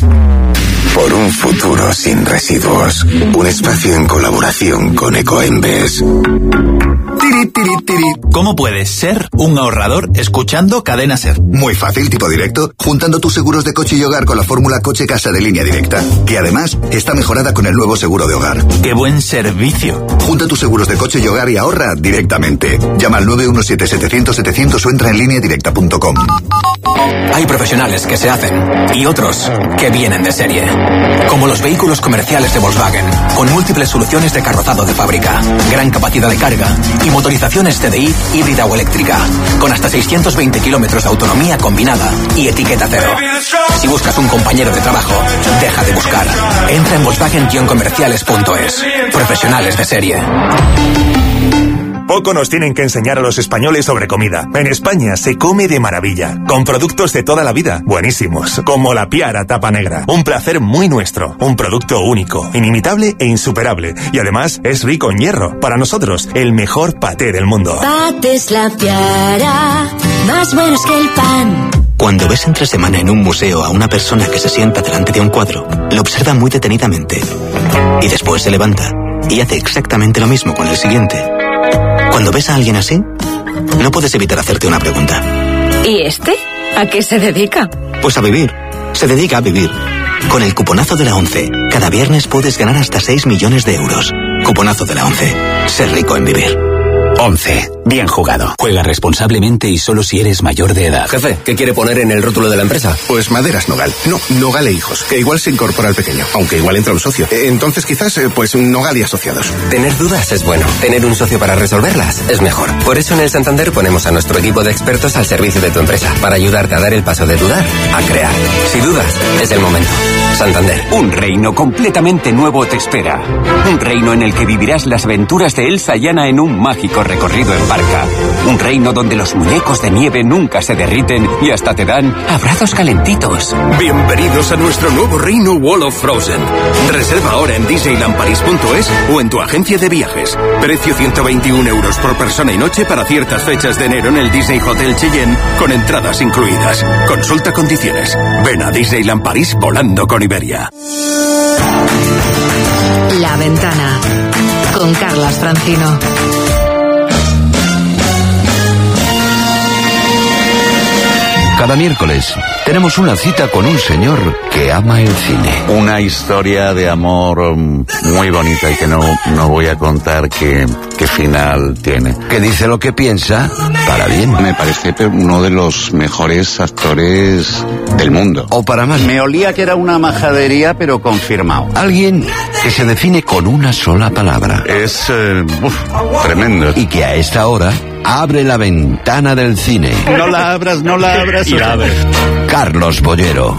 S22: Por un futuro sin residuos. Un espacio en colaboración con Ecoembes.
S25: Tiri, tiri, tiri. ¿Cómo puedes ser un ahorrador escuchando Cadena SER?
S26: Muy fácil, tipo directo, juntando tus seguros de coche y hogar con la fórmula Coche Casa de Línea Directa, que además está mejorada con el nuevo seguro de hogar.
S25: ¡Qué buen servicio!
S26: Junta tus seguros de coche y hogar y ahorra directamente. Llama al nueve uno siete setecientos setecientos o entra en línea directa punto com.
S27: Hay profesionales que se hacen y otros que vienen de serie. Como los vehículos comerciales de Volkswagen, con múltiples soluciones de carrozado de fábrica, gran capacidad de carga y motorizaciones T D I híbrida o eléctrica, con hasta seiscientos veinte kilómetros de autonomía combinada y etiqueta cero. Si buscas un compañero de trabajo, deja de buscar. Entra en volkswagen guion comerciales punto es. Profesionales de serie.
S28: Poco nos tienen que enseñar a los españoles sobre comida. En España se come de maravilla, con productos de toda la vida, buenísimos, como la Piara Tapa Negra. Un placer muy nuestro, un producto único, inimitable e insuperable. Y además es rico en hierro. Para nosotros, el mejor paté del mundo.
S29: Patés La Piara, más buenos que el pan.
S30: Cuando ves entre semana en un museo a una persona que se sienta delante de un cuadro, lo observa muy detenidamente. Y después se levanta y hace exactamente lo mismo con el siguiente. Cuando ves a alguien así, no puedes evitar hacerte una pregunta.
S29: ¿Y este?
S1: ¿A qué se dedica?
S30: Pues a vivir. Se dedica a vivir. Con el cuponazo de la ONCE, cada viernes puedes ganar hasta seis millones de euros. Cuponazo de la ONCE. Ser rico en vivir.
S3: once. Bien jugado.
S27: Juega responsablemente y solo si eres mayor de edad.
S3: Jefe, ¿qué quiere poner en el rótulo de la empresa? Pues Maderas Nogal. No, Nogal e Hijos, que igual se incorpora al pequeño, aunque igual entra un socio. Entonces quizás, pues Nogal y Asociados.
S1: Tener dudas es bueno. Tener un socio para resolverlas es mejor. Por eso en el Santander ponemos a nuestro equipo de expertos al servicio de tu empresa, para ayudarte a dar el paso de dudar a crear. Si dudas, es el momento. Santander.
S4: Un reino completamente nuevo te espera. Un reino en el que vivirás las aventuras de Elsa y Anna en un mágico recorrido en barca. Un reino donde los muñecos de nieve nunca se derriten y hasta te dan abrazos calentitos.
S3: Bienvenidos a nuestro nuevo reino Wall of Frozen. Reserva ahora en disneyland paris punto es o en tu agencia de viajes. Precio ciento veintiún euros por persona y noche para ciertas fechas de enero en el Disney Hotel Cheyenne, con entradas incluidas. Consulta condiciones. Ven a Disneyland París volando con Iberia.
S5: La Ventana, con Carlas Francino.
S7: Cada miércoles tenemos una cita con un señor que ama el cine. Una historia de amor muy bonita y que no, no voy a contar qué, qué final tiene. Que dice lo que piensa para bien.
S6: Me parece uno de los mejores actores del mundo.
S7: O para mal.
S6: Me olía que era una majadería, pero confirmado.
S7: Alguien que se define con una sola palabra.
S6: Es eh, uf, tremendo.
S7: Y que a esta hora abre la ventana del cine.
S6: No la abras, no la abras.
S7: Y la abres. Carlos Bollero.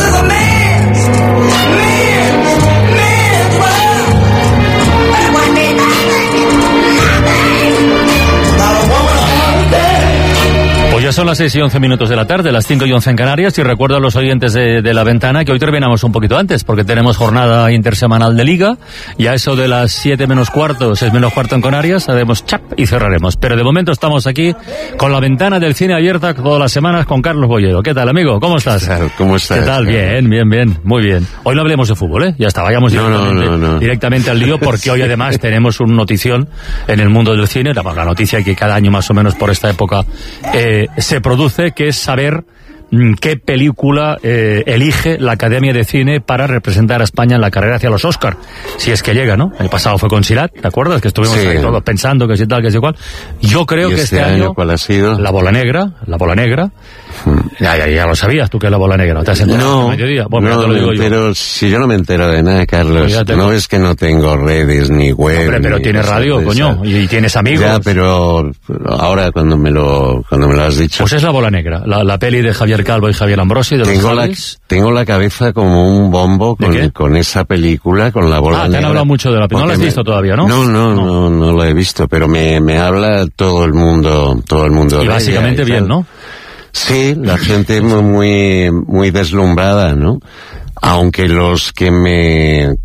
S2: Pues ya son las seis y once minutos de la tarde, las cinco y once en Canarias, y recuerdo a los oyentes de, de La Ventana que hoy terminamos un poquito antes, porque tenemos jornada intersemanal de Liga, y a eso de las siete menos cuarto, seis menos cuarto en Canarias, haremos chap y cerraremos. Pero de momento estamos aquí con La Ventana del Cine abierta todas las semanas con Carlos Bollero. ¿Qué tal, amigo? ¿Cómo estás?
S6: ¿Cómo estás?
S2: ¿Qué tal? Bien, bien, bien, muy bien. Hoy no hablemos de fútbol, ¿eh? Ya está, vayamos
S6: no,
S2: directamente,
S6: no, no, no.
S2: directamente al lío, porque hoy además tenemos un notición en el mundo del cine, la, la noticia que cada año más o menos por esta época eh, se produce, que es saber qué película eh, elige la Academia de Cine para representar a España en la carrera hacia los Oscar, si es que llega, ¿no? El pasado fue con Sirat, ¿te acuerdas? Que estuvimos
S6: sí.
S2: ahí todos pensando que si tal, que si cual. Yo creo
S6: ¿Y
S2: que
S6: este,
S2: este
S6: año,
S2: año
S6: cuál ha sido?
S2: La Bola Negra, La Bola Negra. Hmm. Ya, ya, ya lo sabías tú que es La Bola Negra, ¿te has enterado
S6: no,
S2: este mediodía? Bueno,
S6: no,
S2: te lo digo yo.
S6: Pero si yo no me entero de nada, Carlos, no es que no tengo redes ni web.
S2: Hombre, pero tienes radio, coño, y, y tienes amigos.
S6: Ya, pero ahora cuando me lo cuando me lo has dicho.
S2: Pues es La Bola Negra, la, la peli de Javier Calvo y Javier Ambrosi, de los
S6: tengo la, tengo la cabeza como un bombo con, con esa película, con La Bola
S2: ah,
S6: Negra. Ah,
S2: te han hablado mucho de la película. No la has visto
S6: me,
S2: todavía, ¿no?
S6: No, no, no, no, no la he visto, pero me, me habla todo el mundo, todo el mundo.
S2: Y
S6: de
S2: básicamente
S6: ella, y
S2: bien, ¿no?
S6: Sí, la gente muy, muy deslumbrada, ¿no? Aunque los que me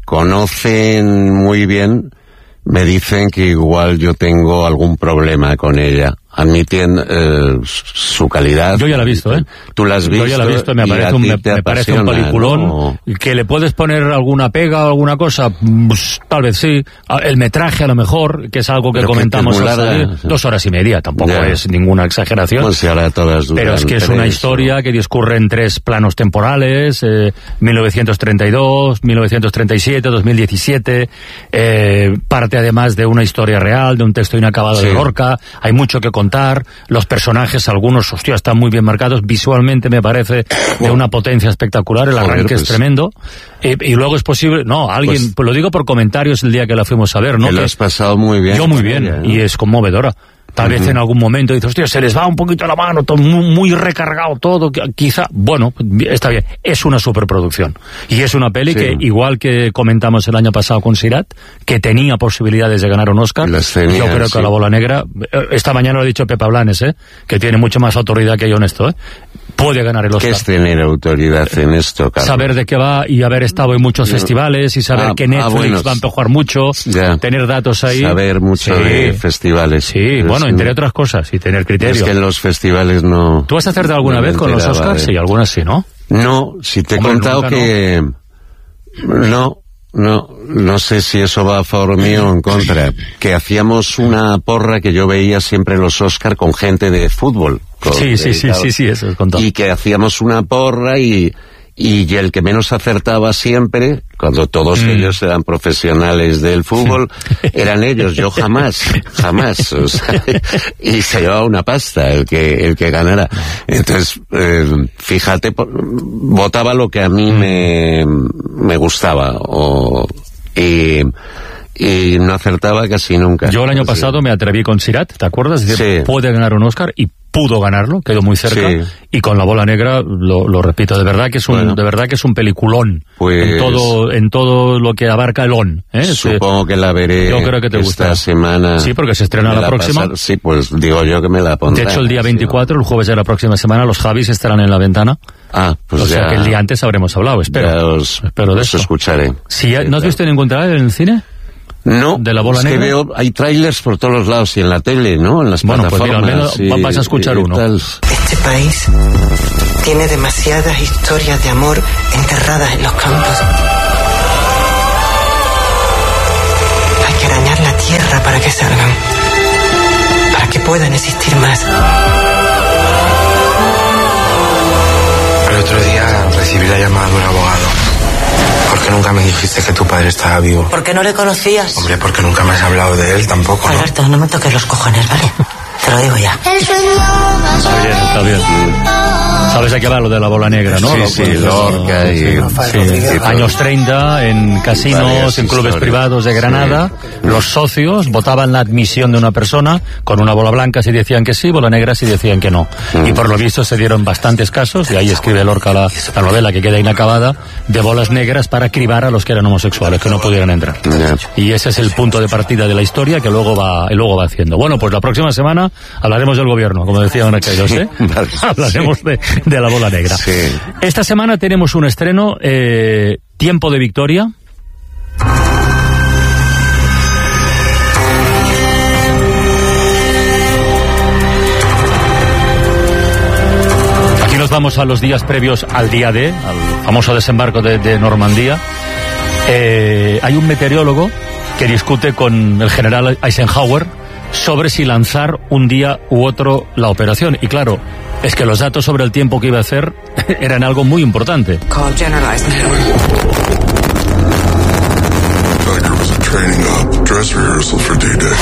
S6: conocen muy bien me dicen que igual yo tengo algún problema con ella. Admiten eh, su calidad.
S2: Yo ya la he visto, ¿eh?
S6: Tú la has visto.
S2: Yo ya la he visto, me parece un, me, me parece un peliculón. ¿No? Que le puedes poner alguna pega o alguna cosa, pues, tal vez sí. El metraje a lo mejor, que es algo que
S6: pero
S2: comentamos
S6: que
S2: larga, dos horas y media, tampoco ya. Es ninguna exageración.
S6: Pues si ahora todas
S2: pero es que es
S6: tres,
S2: una historia ¿no? que discurre en tres planos temporales, eh, mil novecientos treinta y dos, mil novecientos treinta y siete, dos mil diecisiete, eh, parte además de una historia real, de un texto inacabado sí. de Lorca, hay mucho que contar, los personajes, algunos, hostia, están muy bien marcados, visualmente me parece de una potencia espectacular, el arranque Joder, pues, es tremendo, y, y luego es posible, no, alguien, pues, pues lo digo por comentarios el día que la fuimos a ver, ¿no?
S6: Que lo has pasado muy bien.
S2: Yo muy bien, ella, ¿no? Y es conmovedora. Tal uh-huh. vez en algún momento dices, hostia, se les va un poquito la mano, todo muy, muy recargado todo, quizá, bueno, está bien, es una superproducción. Y es una peli sí. que, igual que comentamos el año pasado con Sirat, que tenía posibilidades de ganar un Oscar,
S6: tenía,
S2: yo creo
S6: sí.
S2: que La Bola Negra, esta mañana lo ha dicho Pepa Blanes, ¿eh? Que tiene mucho más autoridad que yo en esto, ¿eh? Puede ganar el Oscar.
S6: ¿Qué es tener autoridad en esto, Carlos?
S2: Saber de qué va y haber estado en muchos no. festivales y saber ah, que Netflix ah, bueno, va a empujar mucho, ya. tener datos ahí.
S6: Saber mucho sí. de festivales.
S2: Sí, es, bueno, entre otras cosas, y tener criterio.
S6: Es que en los festivales no...
S2: ¿Tú vas a hacerte alguna
S6: no
S2: vez con los Oscars? Sí, algunas sí, ¿no?
S6: No, si te he Hombre, contado que... No. no, no, no sé si eso va a favor mío o en contra. Que hacíamos una porra que yo veía siempre en los Oscars con gente de fútbol. disco.
S2: Sí, sí, sí, sí, sí, eso es contado.
S6: Y que hacíamos una porra y, y el que menos acertaba siempre, cuando todos mm. ellos eran profesionales del fútbol, eran ellos, yo jamás, jamás, o sea, y se llevaba una pasta el que, el que ganara. Entonces, eh, fíjate, votaba lo que a mí me, me gustaba, o, y, y no acertaba casi nunca.
S2: Yo el año pasado me atreví con Sirat, ¿te acuerdas? Es decir, sí. puede ganar un Oscar y pudo ganarlo, quedó muy cerca, sí. y con La Bola Negra, lo, lo repito, de verdad que es un, bueno, de verdad que es un peliculón, pues, en todo, en todo lo que abarca el on, ¿eh?
S6: Supongo que la veré.
S2: Yo creo que te
S6: esta
S2: gusta.
S6: semana.
S2: Sí, porque se estrena la, la próxima.
S6: Pasar, sí, pues digo yo que me la pondré.
S2: De hecho, el día veinticuatro, el jueves de la próxima semana, los Javis estarán en la ventana.
S6: Ah, pues
S2: o
S6: ya.
S2: sea que el día antes habremos hablado, espero.
S6: Ya os,
S2: espero de
S6: os
S2: eso.
S6: escucharé.
S2: Si ya, ¿no has visto ningún trailer en el cine?
S6: No,
S2: de La Bola
S6: es
S2: Negra.
S6: Que veo, hay trailers por todos los lados y en la tele, ¿no? En las
S2: bueno,
S6: plataformas.
S2: Pues mira, al menos vas a escuchar
S6: y,
S2: uno.
S6: Y
S8: este país tiene demasiadas historias de amor enterradas en los campos. Hay que arañar la tierra para que salgan, para que puedan existir más. El otro día recibí la llamada de un abogado. ¿Por qué nunca me dijiste que tu padre estaba vivo?
S9: ¿Por qué no le conocías?
S8: Hombre, porque nunca me has hablado de él tampoco, ¿no?
S9: Alberto, no me toques los cojones, ¿vale? Te lo digo ya.
S2: Está bien, está bien. ¿Sabes a qué va lo de La Bola Negra, no?
S6: Sí, sí, Lorca y...
S2: Sí, sí. Años treinta, en casinos, en clubes privados de Granada, sí. Los socios votaban la admisión de una persona con una bola blanca si decían que sí, bola negra si decían que no. Mm. Y por lo visto se dieron bastantes casos, y ahí escribe Lorca la, la novela que queda inacabada, de bolas negras para cribar a los que eran homosexuales, que no pudieran entrar. Yeah. Y ese es el punto de partida de la historia que luego va, luego va haciendo. Bueno, pues la próxima semana hablaremos del gobierno, como decían aquellos, ¿eh? Sí, vale. Hablaremos de, de La Bola Negra.
S6: Sí.
S2: Esta semana tenemos un estreno, eh, Tiempo de Victoria. Aquí nos vamos a los días previos al día D, al famoso desembarco de, de Normandía. Eh, hay un meteorólogo que discute con el general Eisenhower sobre si lanzar un día u otro la operación. Y claro, es que los datos sobre el tiempo que iba a hacer eran algo muy importante.
S8: Call General Eisenhower.
S10: Tiger was a training up, dress rehearsal for D-Day.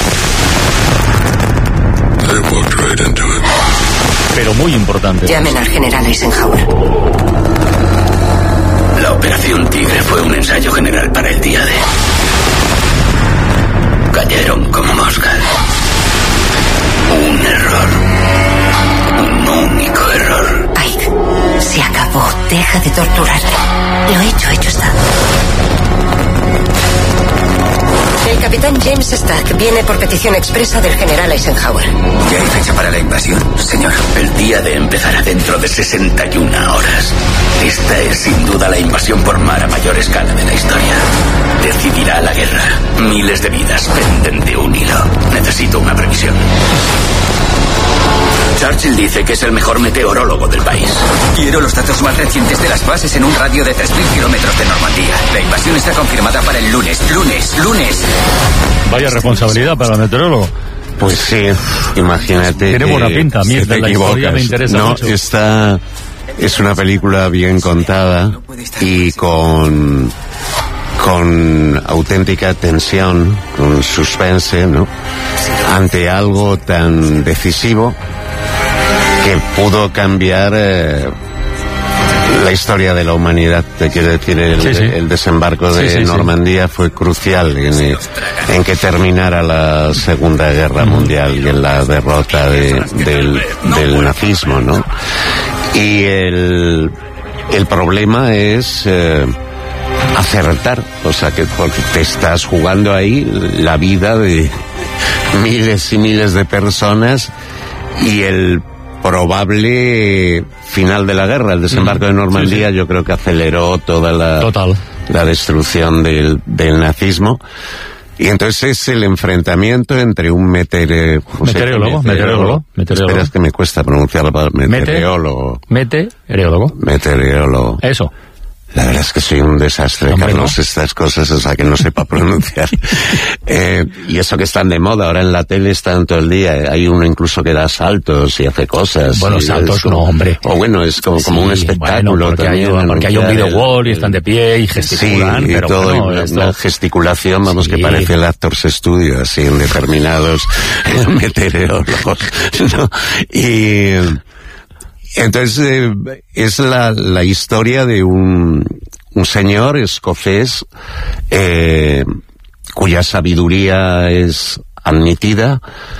S10: They walked right into it.
S2: Pero muy importante.
S8: Llamen al general Eisenhower.
S11: La Operación Tigre fue un ensayo general para el día D. Cayeron como moscas. Un error. Un único error.
S8: Aide, se acabó. Deja de torturarme. Lo hecho, hecho está. El capitán James Stack viene por petición expresa del general Eisenhower.
S11: ¿Ya hay fecha para la invasión, señor? El día de empezará dentro de sesenta y una horas. Esta es sin duda la invasión por mar a mayor escala de la historia. Decidirá la guerra. Miles de vidas penden de un hilo. Necesito una previsión. Churchill dice que es el mejor meteorólogo del país. Quiero los datos más recientes de las bases en un radio de tres mil kilómetros de Normandía. La invasión está confirmada para el lunes. ¡Lunes! ¡Lunes!
S2: Vaya responsabilidad para el meteorólogo.
S6: Pues sí, imagínate.
S2: Tiene buena pinta. A mí
S6: si
S2: la historia me interesa
S6: no,
S2: mucho.
S6: Esta es una película bien contada y con... con auténtica tensión, con suspense, ¿no? Ante algo tan decisivo que pudo cambiar eh, la historia de la humanidad. Te quiero decir, el, sí, sí. el desembarco de sí, sí, Normandía sí. fue crucial en, el, en que terminara la Segunda Guerra Mundial y en la derrota de, del, del nazismo, ¿no? Y el, el problema es... Eh, acertar, o sea que porque te estás jugando ahí la vida de miles y miles de personas y el probable final de la guerra, el desembarco mm, de Normandía, sí, sí. Yo creo que aceleró toda la,
S2: Total.
S6: la destrucción del, del nazismo. Y entonces es el enfrentamiento entre un meteore...
S2: meteorólogo, meteorólogo, meteorólogo.
S6: Espera, es que me cuesta pronunciar la palabra meteorólogo.
S2: Meteorólogo.
S6: Meteorólogo.
S2: Eso.
S6: La verdad es que soy un desastre, Hombre, Carlos, ¿no? Estas cosas, o sea, que no sepa pronunciar. eh, y eso que están de moda, ahora en la tele están todo el día, hay uno incluso que da saltos y hace cosas.
S2: Bueno, saltos como, no, hombre.
S6: O bueno, es como, sí, como un espectáculo
S2: bueno, porque
S6: también.
S2: Hay, porque hay un video wall y están de pie y gesticulan.
S6: Sí, y
S2: pero
S6: todo,
S2: bueno,
S6: y
S2: esto...
S6: la gesticulación, vamos, sí. que parece el Actors Studio, así, en determinados meteorólogos, ¿no? Y... Entonces, eh, es la, la historia de un, un señor escocés, eh, cuya sabiduría es admitida,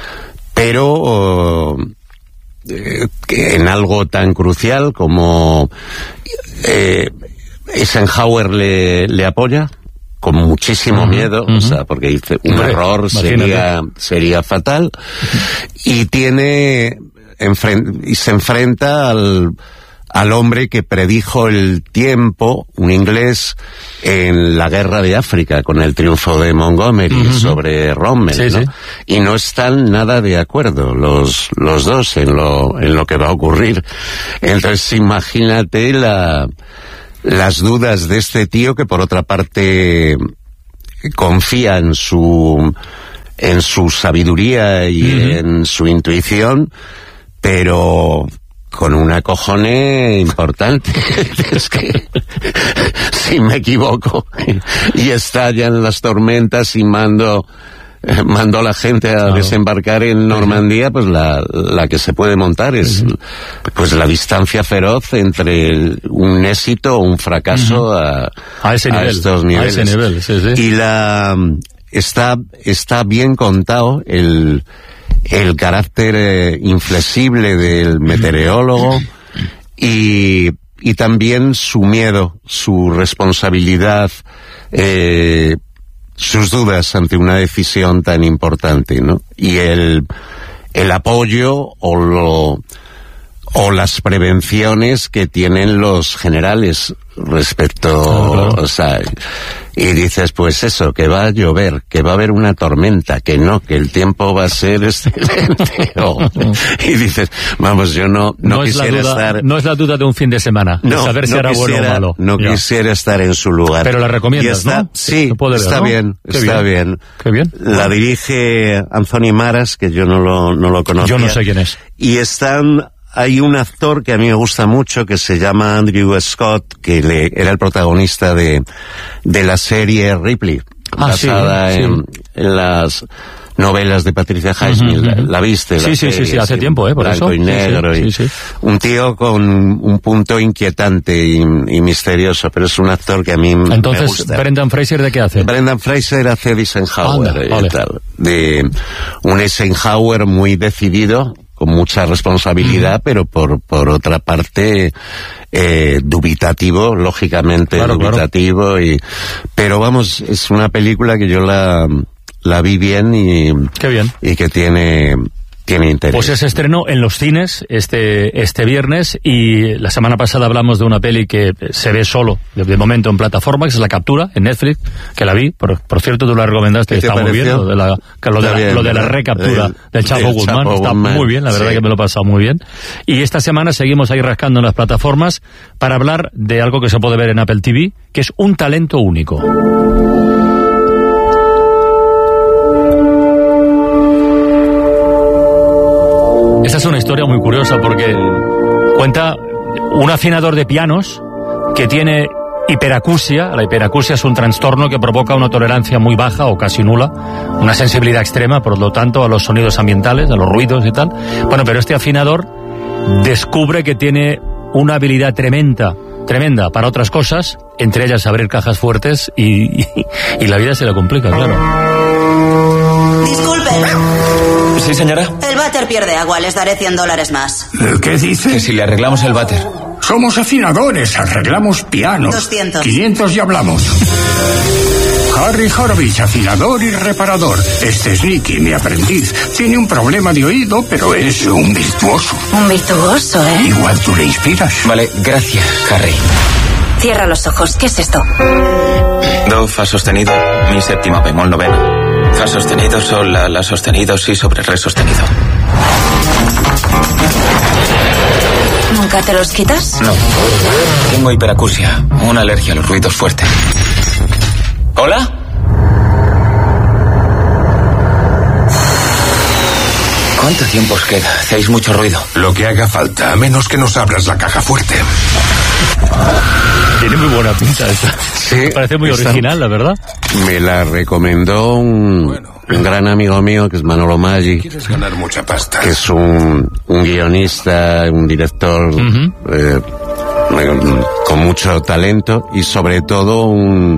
S6: pero eh, que en algo tan crucial como eh, Eisenhower le, le apoya, con muchísimo uh-huh, miedo, uh-huh. o sea, porque dice, un Hombre, error sería, sería fatal, y tiene... Enfren- y se enfrenta al, al hombre que predijo el tiempo, un inglés, en la guerra de África, con el triunfo de Montgomery uh-huh. sobre Rommel, sí, ¿no? Sí. Y no están nada de acuerdo los, los dos en lo, en lo que va a ocurrir. Entonces, imagínate la, las dudas de este tío que, por otra parte, confía en su, en su sabiduría y uh-huh. en su intuición, pero con un acojone importante. Es que, si me equivoco, y estallan las tormentas y mando, eh, mando a la gente a claro. desembarcar en Normandía, pues la, la que se puede montar es, uh-huh. pues la distancia feroz entre el, un éxito o un fracaso uh-huh. a,
S2: a, ese
S6: a
S2: nivel,
S6: estos niveles.
S2: A ese nivel, sí, sí.
S6: Y la, está, está bien contado el, el carácter eh, inflexible del meteorólogo y, y también su miedo, su responsabilidad, eh, sus dudas ante una decisión tan importante, ¿no? Y el, el apoyo o lo, o las prevenciones que tienen los generales respecto, claro, claro. o sea, y dices, pues eso, que va a llover, que va a haber una tormenta, que no, que el tiempo va a ser excelente, o, y dices, vamos, yo no, no, no quisiera
S2: duda,
S6: estar...
S2: No es la duda de un fin de semana,
S6: no,
S2: de saber si
S6: no
S2: era
S6: quisiera,
S2: bueno o malo.
S6: No ya. quisiera estar en su lugar.
S2: Pero la recomiendas,
S6: está,
S2: ¿no?
S6: Sí,
S2: ver,
S6: está
S2: ¿no?
S6: bien,
S2: Qué
S6: está
S2: bien.
S6: bien.
S2: Qué bien.
S6: La dirige Anthony Maras, que yo no lo, no lo conocía.
S2: Yo no sé quién es.
S6: Y están... Hay un actor que a mí me gusta mucho que se llama Andrew Scott, que le, era el protagonista de, de la serie Ripley,
S2: ah,
S6: basada
S2: sí,
S6: en,
S2: sí.
S6: en las novelas de Patricia Highsmith. Uh-huh, uh-huh. ¿La, la viste?
S2: Sí,
S6: la
S2: sí,
S6: serie,
S2: sí, sí, hace
S6: sí,
S2: tiempo, ¿eh? Por
S6: blanco
S2: eso.
S6: y negro.
S2: Sí, sí,
S6: y
S2: sí, sí.
S6: Un tío con un punto inquietante y, y misterioso, pero es un actor que a mí
S2: Entonces,
S6: me gusta.
S2: ¿Brendan Fraser de qué hace?
S6: Brendan Fraser hace de Eisenhower.
S2: Anda,
S6: y
S2: vale.
S6: tal, de un Eisenhower muy decidido, con mucha responsabilidad, mm. pero por por otra parte eh, dubitativo, lógicamente
S2: claro,
S6: dubitativo, claro. y pero vamos, es una película que yo la la vi bien y
S2: Qué bien.
S6: y que tiene tiene interés.
S2: Pues se estrenó en los cines este este viernes y la semana pasada hablamos de una peli que se ve solo, de, de momento en plataforma, que es La Captura, en Netflix, que la vi, por, por cierto tú la recomendaste, está muy bien, lo de la, que lo, de la, bien, lo de la recaptura el, del Chapo Guzmán, Chapo está Guzmán. Muy bien, la verdad sí. que me lo he pasado muy bien. Y esta semana seguimos ahí rascando en las plataformas para hablar de algo que se puede ver en Apple T V, que es Un talento único. Esta es una historia muy curiosa porque cuenta un afinador de pianos que tiene hiperacusia. La hiperacusia es un trastorno que provoca una tolerancia muy baja o casi nula, una sensibilidad extrema, por lo tanto, a los sonidos ambientales, a los ruidos y tal. Bueno, pero este afinador descubre que tiene una habilidad tremenda, tremenda para otras cosas, entre ellas abrir cajas fuertes y, y, y la vida se le complica, claro.
S9: Disculpe.
S30: Sí, señora.
S9: El váter pierde agua, les daré cien dólares más.
S30: ¿Qué dice? Que si le arreglamos el váter.
S12: Somos afinadores, arreglamos pianos.
S9: doscientos.
S12: quinientos y hablamos. Harry Horvitz, afinador y reparador. Este es Nicky, mi aprendiz. Tiene un problema de oído, pero es un virtuoso.
S9: Un virtuoso, ¿eh?
S12: Igual tú le inspiras.
S30: Vale, gracias, Harry.
S9: Cierra los ojos, ¿qué es esto?
S30: Do, fa sostenido, mi séptima bemol novena. Fa sostenido, sol, la, la sostenido, si sobre re sostenido.
S9: ¿Nunca te los quitas?
S27: No. Tengo hiperacusia, una alergia a los ruidos fuertes. ¿Hola? ¿Cuánto tiempo os queda? Hacéis mucho ruido.
S10: Lo que haga falta, a menos que nos abras la caja fuerte.
S2: Tiene muy buena pinta esta.
S6: Sí,
S2: me parece muy
S6: esta,
S2: original, la verdad.
S6: Me la recomendó un, bueno, un gran amigo mío, que es Manolo Maggi.
S10: Quieres ganar mucha pasta.
S6: Que es un, un guionista, un director uh-huh. eh, con mucho talento y sobre todo un,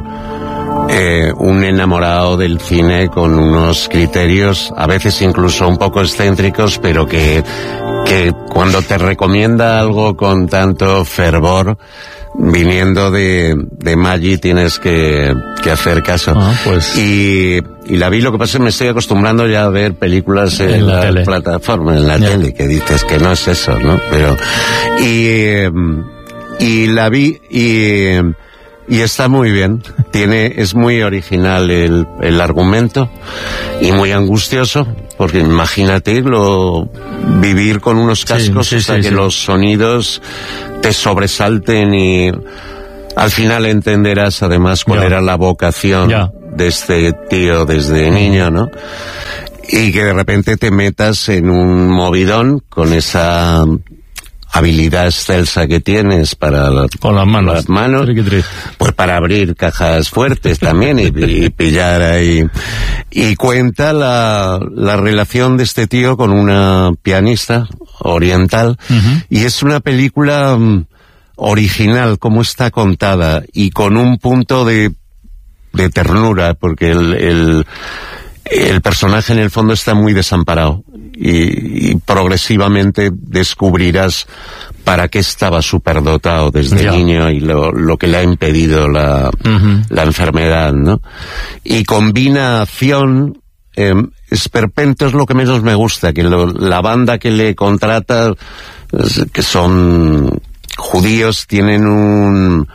S6: eh, un enamorado del cine con unos criterios, a veces incluso un poco excéntricos, pero que, que cuando te recomienda algo con tanto fervor, viniendo de, de Maggi, tienes que, que hacer caso.
S2: Ah, pues.
S6: Y, y la vi, lo que pasa es que me estoy acostumbrando ya a ver películas en, en la, la plataforma, en la yeah. tele, que dices que no es eso, ¿no? Pero, y, y la vi y, y está muy bien. Tiene, es muy original el, el argumento y muy angustioso, porque imagínate lo, vivir con unos cascos sí, sí, hasta sí, que sí. los sonidos te sobresalten y al final entenderás además cuál ya. era la vocación ya. de este tío desde niño, ¿no? Y que de repente te metas en un movidón con esa habilidad excelsa que tienes para la,
S2: con las manos,
S6: las manos pues para abrir cajas fuertes también y, y pillar ahí. Y cuenta la, la relación de este tío con una pianista oriental uh-huh. y es una película um, original como está contada y con un punto de, de ternura, porque el, el el personaje en el fondo está muy desamparado y, y progresivamente descubrirás para qué estaba superdotado desde ya. niño y lo, lo que le ha impedido la, uh-huh. la enfermedad, ¿no? Y combina acción, eh, esperpento es lo que menos me gusta, que lo, la banda que le contrata, que son judíos, tienen un...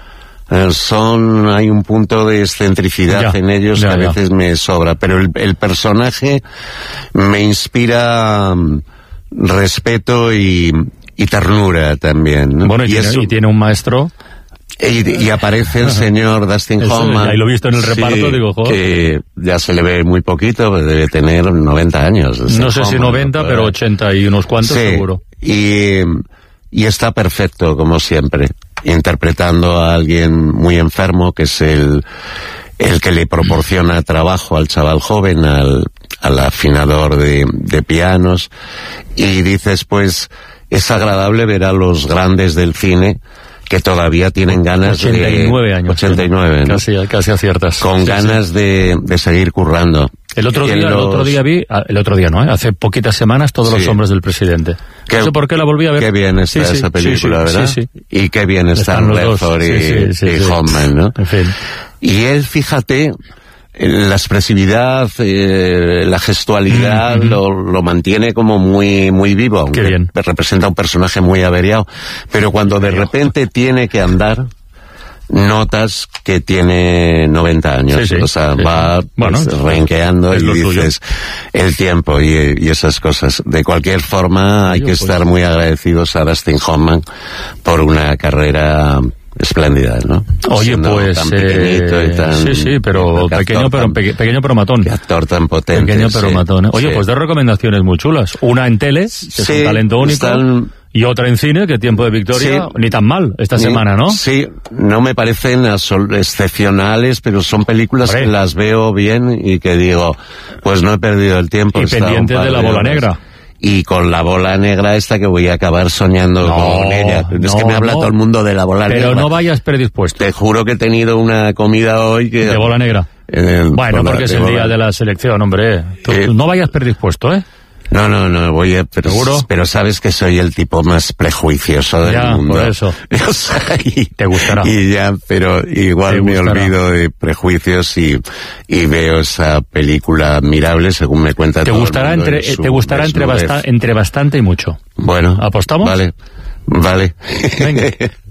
S6: son hay un punto de excentricidad ya, en ellos ya, que a veces ya. me sobra, pero el, el personaje me inspira um, respeto y, y ternura también, ¿no?
S2: Bueno, y, y, tiene, eso, y tiene un maestro
S6: y, y aparece el señor Dustin Hoffman,
S2: ahí lo he visto en el reparto, sí, digo, joder,
S6: que ya se le ve muy poquito, debe tener noventa años,
S2: no sé Hoffman, si noventa, pero ochenta y unos cuantos
S6: sí,
S2: seguro,
S6: y, y está perfecto como siempre, interpretando a alguien muy enfermo, que es el, el que le proporciona trabajo al chaval joven, al, al afinador de, de pianos, y dices, pues, es agradable ver a los grandes del cine que todavía tienen ganas
S2: ochenta y nueve
S6: de...
S2: años.
S6: ochenta y nueve, ¿no?
S2: Casi, casi aciertas.
S6: Con
S2: sí,
S6: ganas
S2: sí.
S6: De, de seguir currando.
S2: El otro día, los... el otro día vi, el otro día no, ¿eh? Hace poquitas semanas, Todos sí. los hombres del presidente.
S6: Qué,
S2: no sé por qué la volví a ver.
S6: Qué bien está sí, esa sí, película, sí, sí, ¿verdad? Sí, sí. Y qué bien están, están Redford y, sí, sí, sí, y sí. Hoffman, ¿no?
S2: En fin.
S6: Y él, fíjate, la expresividad, eh, la gestualidad, mm-hmm. lo, lo mantiene como muy, muy vivo, aunque
S2: bien.
S6: representa un personaje muy averiado. Pero cuando de repente tiene que andar, notas que tiene noventa años, sí, sí, o sea, sí, va bueno, pues, renqueando y dices suyo. El tiempo y, y esas cosas. De cualquier forma, hay Yo, que pues, estar muy agradecidos a Dustin Hoffman por una carrera espléndida, ¿no?
S2: Oye,
S6: Siendo
S2: pues
S6: tan pequeñito
S2: eh,
S6: y tan,
S2: sí, sí, pero pequeño pero tan, peque, pequeño pero matón.
S6: Actor tan potente.
S2: Pequeño pero
S6: sí,
S2: matón. ¿eh? Oye,
S6: sí.
S2: pues dos recomendaciones muy chulas. Una en tele, que sí, es un talento único. Están... Y otra en cine, que Tiempo de Victoria, sí, ni tan mal esta ni, semana, ¿no?
S6: Sí, no me parecen excepcionales, pero son películas Hombre. que las veo bien y que digo, pues no he perdido el tiempo.
S2: Y pendiente de La Bola Negra.
S6: Y con La Bola Negra esta que voy a acabar soñando no, con ella. Es no, que me habla no. todo el mundo de La Bola
S2: pero
S6: Negra.
S2: Pero no vayas predispuesto.
S6: Te juro que he tenido una comida hoy que...
S2: De Bola Negra.
S6: El,
S2: bueno, bola, porque es el día de la selección, hombre. Tú, eh, no vayas predispuesto, ¿eh?
S6: No, no, no, voy a... Pero,
S2: ¿Seguro?
S6: Pero sabes que soy el tipo más prejuicioso del
S2: ya,
S6: mundo.
S2: por eso.
S6: O sea, y,
S2: te gustará.
S6: Y ya, pero igual me olvido de prejuicios y, y veo esa película admirable, según me cuenta
S2: te
S6: todo
S2: gustará
S6: el mundo.
S2: Entre, te gustará entre, basta, entre bastante y mucho.
S6: Bueno.
S2: ¿Apostamos?
S6: Vale, vale.
S2: Venga.